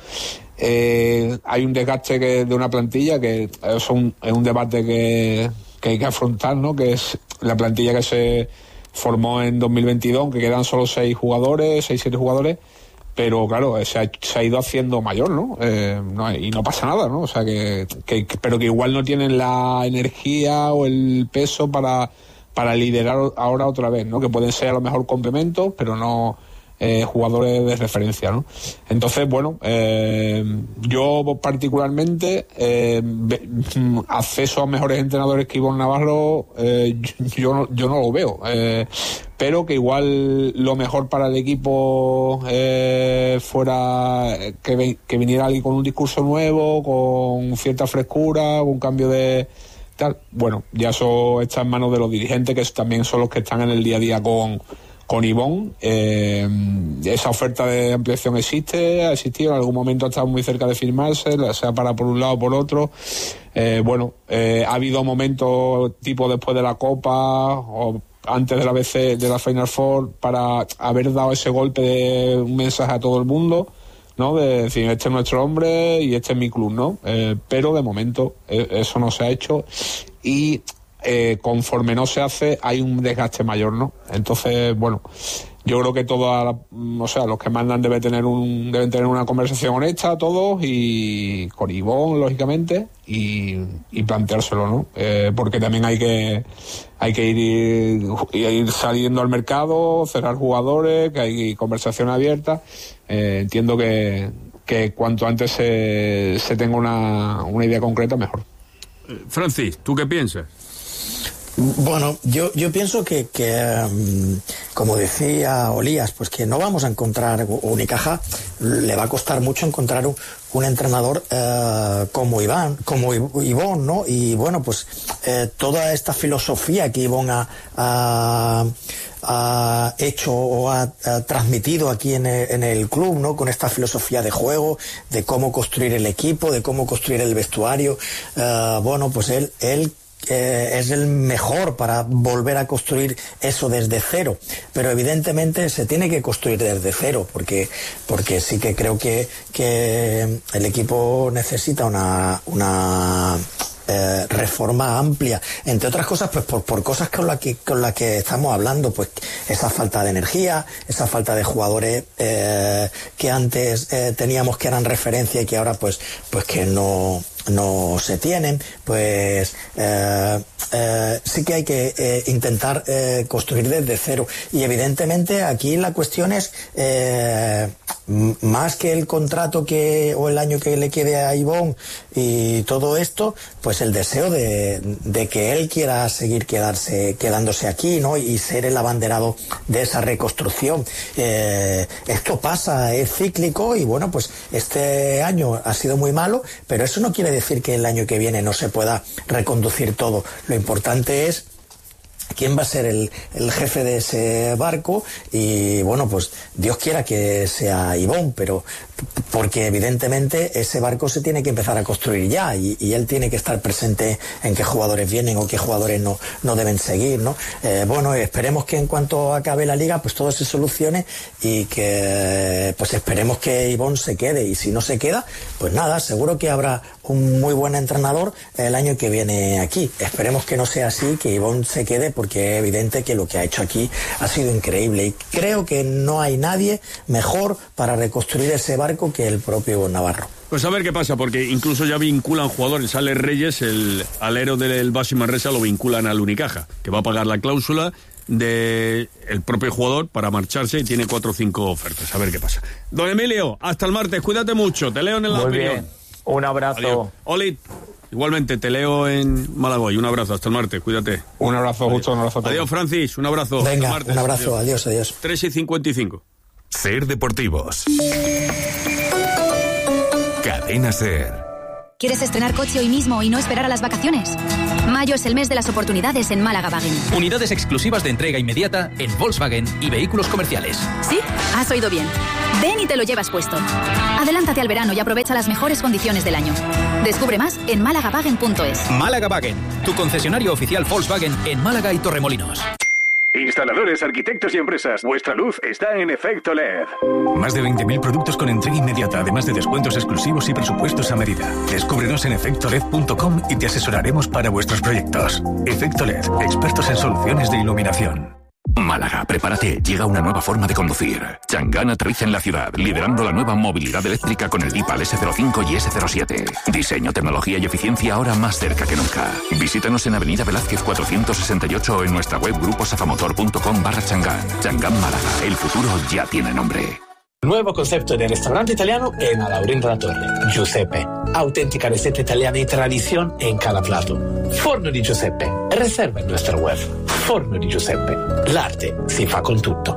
Speaker 14: Eh, hay un desgaste que, de una plantilla que es un, es un debate que, que hay que afrontar, ¿no? Que es la plantilla que se formó en dos mil veintidós, que quedan solo seis jugadores, seis, siete jugadores, pero claro, se ha, se ha ido haciendo mayor, ¿no? Eh, no y no pasa nada, ¿no? O sea, que, que, que pero que igual no tienen la energía o el peso para, para liderar ahora otra vez, ¿no? Que pueden ser a lo mejor complementos, pero no eh, jugadores de referencia, ¿no? Entonces, bueno, eh, yo particularmente eh, acceso a mejores entrenadores que Ivonne Navarro, eh, yo, no, yo no lo veo. Eh, pero que igual lo mejor para el equipo eh, fuera que, que viniera alguien con un discurso nuevo, con cierta frescura, con un cambio de tal. Bueno, ya eso está en manos de los dirigentes, que también son los que están en el día a día con, con Ivonne. Eh, esa oferta de ampliación existe, ha existido, en algún momento ha estado muy cerca de firmarse, sea para por un lado o por otro. Eh, bueno, eh, ha habido momentos tipo después de la Copa o antes de la B C, de la Final Four, para haber dado ese golpe de un mensaje a todo el mundo, ¿no? De decir, este es nuestro hombre y este es mi club, ¿no? Eh, pero de momento eh, eso no se ha hecho y eh, conforme no se hace hay un desgaste mayor, ¿no? Entonces, bueno, yo creo que todos, o sea, los que mandan deben tener un deben tener una conversación honesta todos y con Ivonne, lógicamente, y, y planteárselo, ¿no? Eh, porque también hay que hay que ir, ir saliendo al mercado, cerrar jugadores, que hay conversación abierta. Eh, entiendo que, que cuanto antes se, se tenga una, una idea concreta, mejor.
Speaker 8: Francis, ¿tú qué piensas?
Speaker 15: Bueno, yo, yo pienso que, que um, como decía Olías, pues que no vamos a encontrar, Unicaja le va a costar mucho encontrar un, un entrenador uh, como Iván, como Ivonne, ¿no? Y bueno, pues eh, toda esta filosofía que Ivonne ha, ha, ha hecho o ha, ha transmitido aquí en el, en el club, ¿no? Con esta filosofía de juego, de cómo construir el equipo, de cómo construir el vestuario, uh, bueno, pues él, él Eh, es el mejor para volver a construir eso desde cero, pero evidentemente se tiene que construir desde cero porque porque sí que creo que, que el equipo necesita una una Eh, reforma amplia, entre otras cosas pues por, por cosas con las que con las que estamos hablando, pues esa falta de energía, esa falta de jugadores eh, que antes eh, teníamos que eran referencia y que ahora pues pues que no no se tienen, pues eh, eh, sí que hay que eh, intentar eh, construir desde cero. Y evidentemente aquí la cuestión es eh, más que el contrato que o el año que le quede a Ivonne y todo esto, pues el deseo de, de que él quiera seguir quedarse quedándose aquí, ¿no? Y ser el abanderado de esa reconstrucción. Eh, esto pasa, es cíclico y bueno, pues este año ha sido muy malo, pero eso no quiere decir que el año que viene no se pueda reconducir todo. Lo importante es quién va a ser el, el jefe de ese barco y bueno, pues Dios quiera que sea Ivonne, pero porque evidentemente ese barco se tiene que empezar a construir ya y, y él tiene que estar presente en qué jugadores vienen o qué jugadores no, no deben seguir, ¿no? Eh, bueno, esperemos que en cuanto acabe la liga pues todo se solucione y que pues esperemos que Ivonne se quede y si no se queda, pues nada, seguro que habrá un muy buen entrenador el año que viene aquí. Esperemos que no sea así, que Ivonne se quede porque es evidente que lo que ha hecho aquí ha sido increíble y creo que no hay nadie mejor para reconstruir ese barco que el propio Navarro.
Speaker 8: Pues a ver qué pasa, porque incluso ya vinculan jugadores. Alex Reyes, el alero del Baxi Manresa, lo vinculan al Unicaja, que va a pagar la cláusula del propio jugador para marcharse y tiene cuatro o cinco ofertas. A ver qué pasa. Don Emilio, hasta el martes, cuídate mucho, te leo en el
Speaker 13: Muy
Speaker 8: opinión.
Speaker 13: bien, un abrazo.
Speaker 8: Adiós. Oli, igualmente, te leo en Malagoy, un abrazo, hasta el martes, cuídate.
Speaker 14: Un abrazo,
Speaker 8: adiós.
Speaker 14: Justo, un abrazo a todos.
Speaker 8: Adiós, Francis, un abrazo.
Speaker 15: Venga,
Speaker 8: martes,
Speaker 15: un abrazo, adiós, adiós.
Speaker 8: tres y cincuenta y cinco.
Speaker 12: Ser Deportivos. Cadena Ser.
Speaker 4: ¿Quieres estrenar coche hoy mismo y no esperar a las vacaciones? Mayo es el mes de las oportunidades en Málaga Wagen.
Speaker 5: Unidades exclusivas de entrega inmediata en Volkswagen y vehículos comerciales.
Speaker 4: ¿Sí? Has oído bien. Ven y te lo llevas puesto. Adelántate al verano y aprovecha las mejores condiciones del año. Descubre más en málaga wagen punto es.
Speaker 5: Málaga Wagen, tu concesionario oficial Volkswagen en Málaga y Torremolinos.
Speaker 20: Instaladores, arquitectos y empresas, vuestra luz está en Efecto L E D.
Speaker 12: Más de veinte mil productos con entrega inmediata, además de descuentos exclusivos y presupuestos a medida. Descúbrenos en efecto led punto com y te asesoraremos para vuestros proyectos. Efecto L E D, expertos en soluciones de iluminación.
Speaker 19: Málaga, prepárate, llega una nueva forma de conducir. Chang'an aterriza en la ciudad, liderando la nueva movilidad eléctrica con el Deepal ese cero cinco y ese cero siete. Diseño, tecnología y eficiencia ahora más cerca que nunca. Visítanos en Avenida Velázquez cuatrocientos sesenta y ocho o en nuestra web gruposafamotor punto com barra Chang'an. Chang'an Málaga, el futuro ya tiene nombre.
Speaker 6: Nuevo concepto de restaurante italiano en Alaurín de la Torre. Giuseppe. Auténtica receta italiana y tradición en cada plato. Forno di Giuseppe. Reserva en nuestra web. Forno di Giuseppe. L'arte si fa con tutto.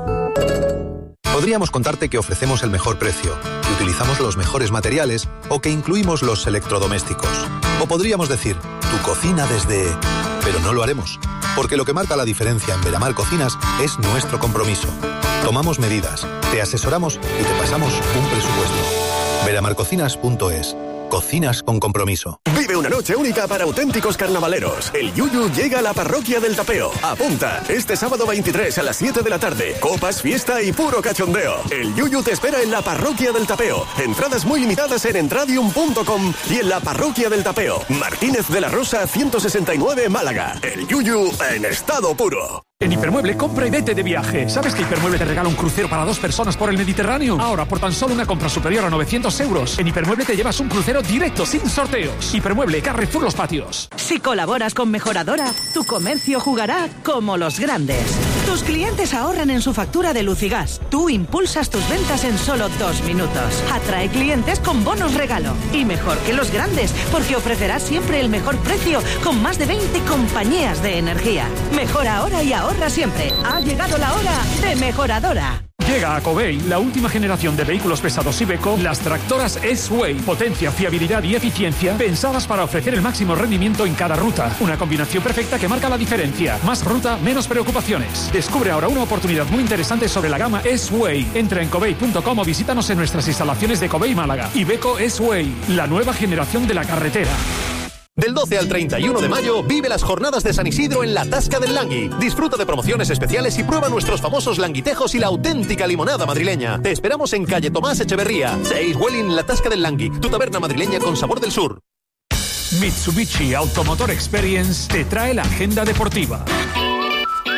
Speaker 21: Podríamos contarte que ofrecemos el mejor precio, que utilizamos los mejores materiales o que incluimos los electrodomésticos. O podríamos decir, tu cocina desde... Pero no lo haremos, porque lo que marca la diferencia en Veramar Cocinas es nuestro compromiso. Tomamos medidas, te asesoramos y te pasamos un presupuesto. veramar cocinas punto es. Cocinas con compromiso.
Speaker 20: Vive una noche única para auténticos carnavaleros. El Yuyu llega a la parroquia del Tapeo. Apunta, este sábado veintitrés a las siete de la tarde. Copas, fiesta y puro cachondeo. El Yuyu te espera en la parroquia del Tapeo. Entradas muy limitadas en entradium punto com y en la parroquia del Tapeo. Martínez de la Rosa ciento sesenta y nueve, Málaga. El Yuyu en estado puro.
Speaker 16: En Hipermueble, compra y vete de viaje. ¿Sabes que Hipermueble te regala un crucero para dos personas por el Mediterráneo? Ahora, por tan solo una compra superior a novecientos euros, en Hipermueble te llevas un crucero directo, sin sorteos. Hipermueble, Carrefour Los Patios.
Speaker 1: Si colaboras con Mejoradora, tu comercio jugará como los grandes. Tus clientes ahorran en su factura de luz y gas. Tú impulsas tus ventas en solo dos minutos. Atrae clientes con bonos regalo. Y mejor que los grandes, porque ofrecerás siempre el mejor precio con más de veinte compañías de energía. Mejora ahora y ahorra siempre. Ha llegado la hora de Mejoradora.
Speaker 16: Llega a Covey la última generación de vehículos pesados Iveco, las tractoras S-Way. Potencia, fiabilidad y eficiencia pensadas para ofrecer el máximo rendimiento en cada ruta. Una combinación perfecta que marca la diferencia. Más ruta, menos preocupaciones. Descubre ahora una oportunidad muy interesante sobre la gama S-Way. Entra en covey punto com o visítanos en nuestras instalaciones de Covey Málaga. Iveco S-Way, la nueva generación de la carretera.
Speaker 22: Del doce al treinta y uno de mayo, vive las jornadas de San Isidro en la Tasca del Langui. Disfruta de promociones especiales y prueba nuestros famosos languitejos y la auténtica limonada madrileña. Te esperamos en calle Tomás Echeverría, seis Welling, la Tasca del Langui, tu taberna madrileña con sabor del sur.
Speaker 16: Mitsubishi Automotor Experience te trae la agenda deportiva.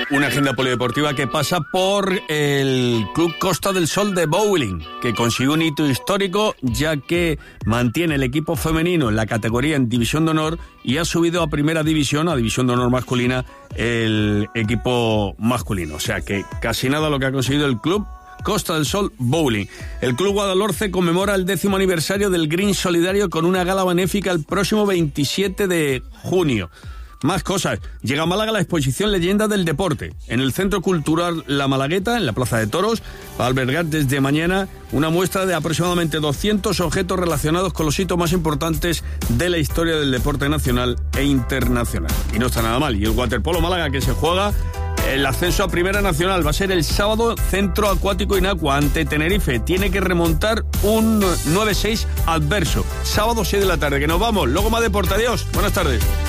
Speaker 8: una agenda polideportiva que pasa por el Club Costa del Sol de Bowling, que consiguió un hito histórico ya que mantiene el equipo femenino en la categoría en División de Honor y ha subido a Primera División, a División de Honor masculina, el equipo masculino. O sea que casi nada lo que ha conseguido el Club Costa del Sol Bowling. El Club Guadalhorce conmemora el décimo aniversario del Green Solidario con una gala benéfica el próximo veintisiete de junio. Más cosas. Llega a Málaga la exposición Leyendas del Deporte en el Centro Cultural La Malagueta, en la Plaza de Toros, va a albergar desde mañana una muestra de aproximadamente doscientos objetos relacionados con los hitos más importantes de la historia del deporte nacional e internacional. Y no está nada mal. Y el Waterpolo Málaga, que se juega el ascenso a Primera Nacional, va a ser el sábado, Centro Acuático Inacua ante Tenerife. Tiene que remontar un nueve seis adverso. Sábado seis de la tarde. Que nos vamos. Luego más deporte. Adiós. Buenas tardes.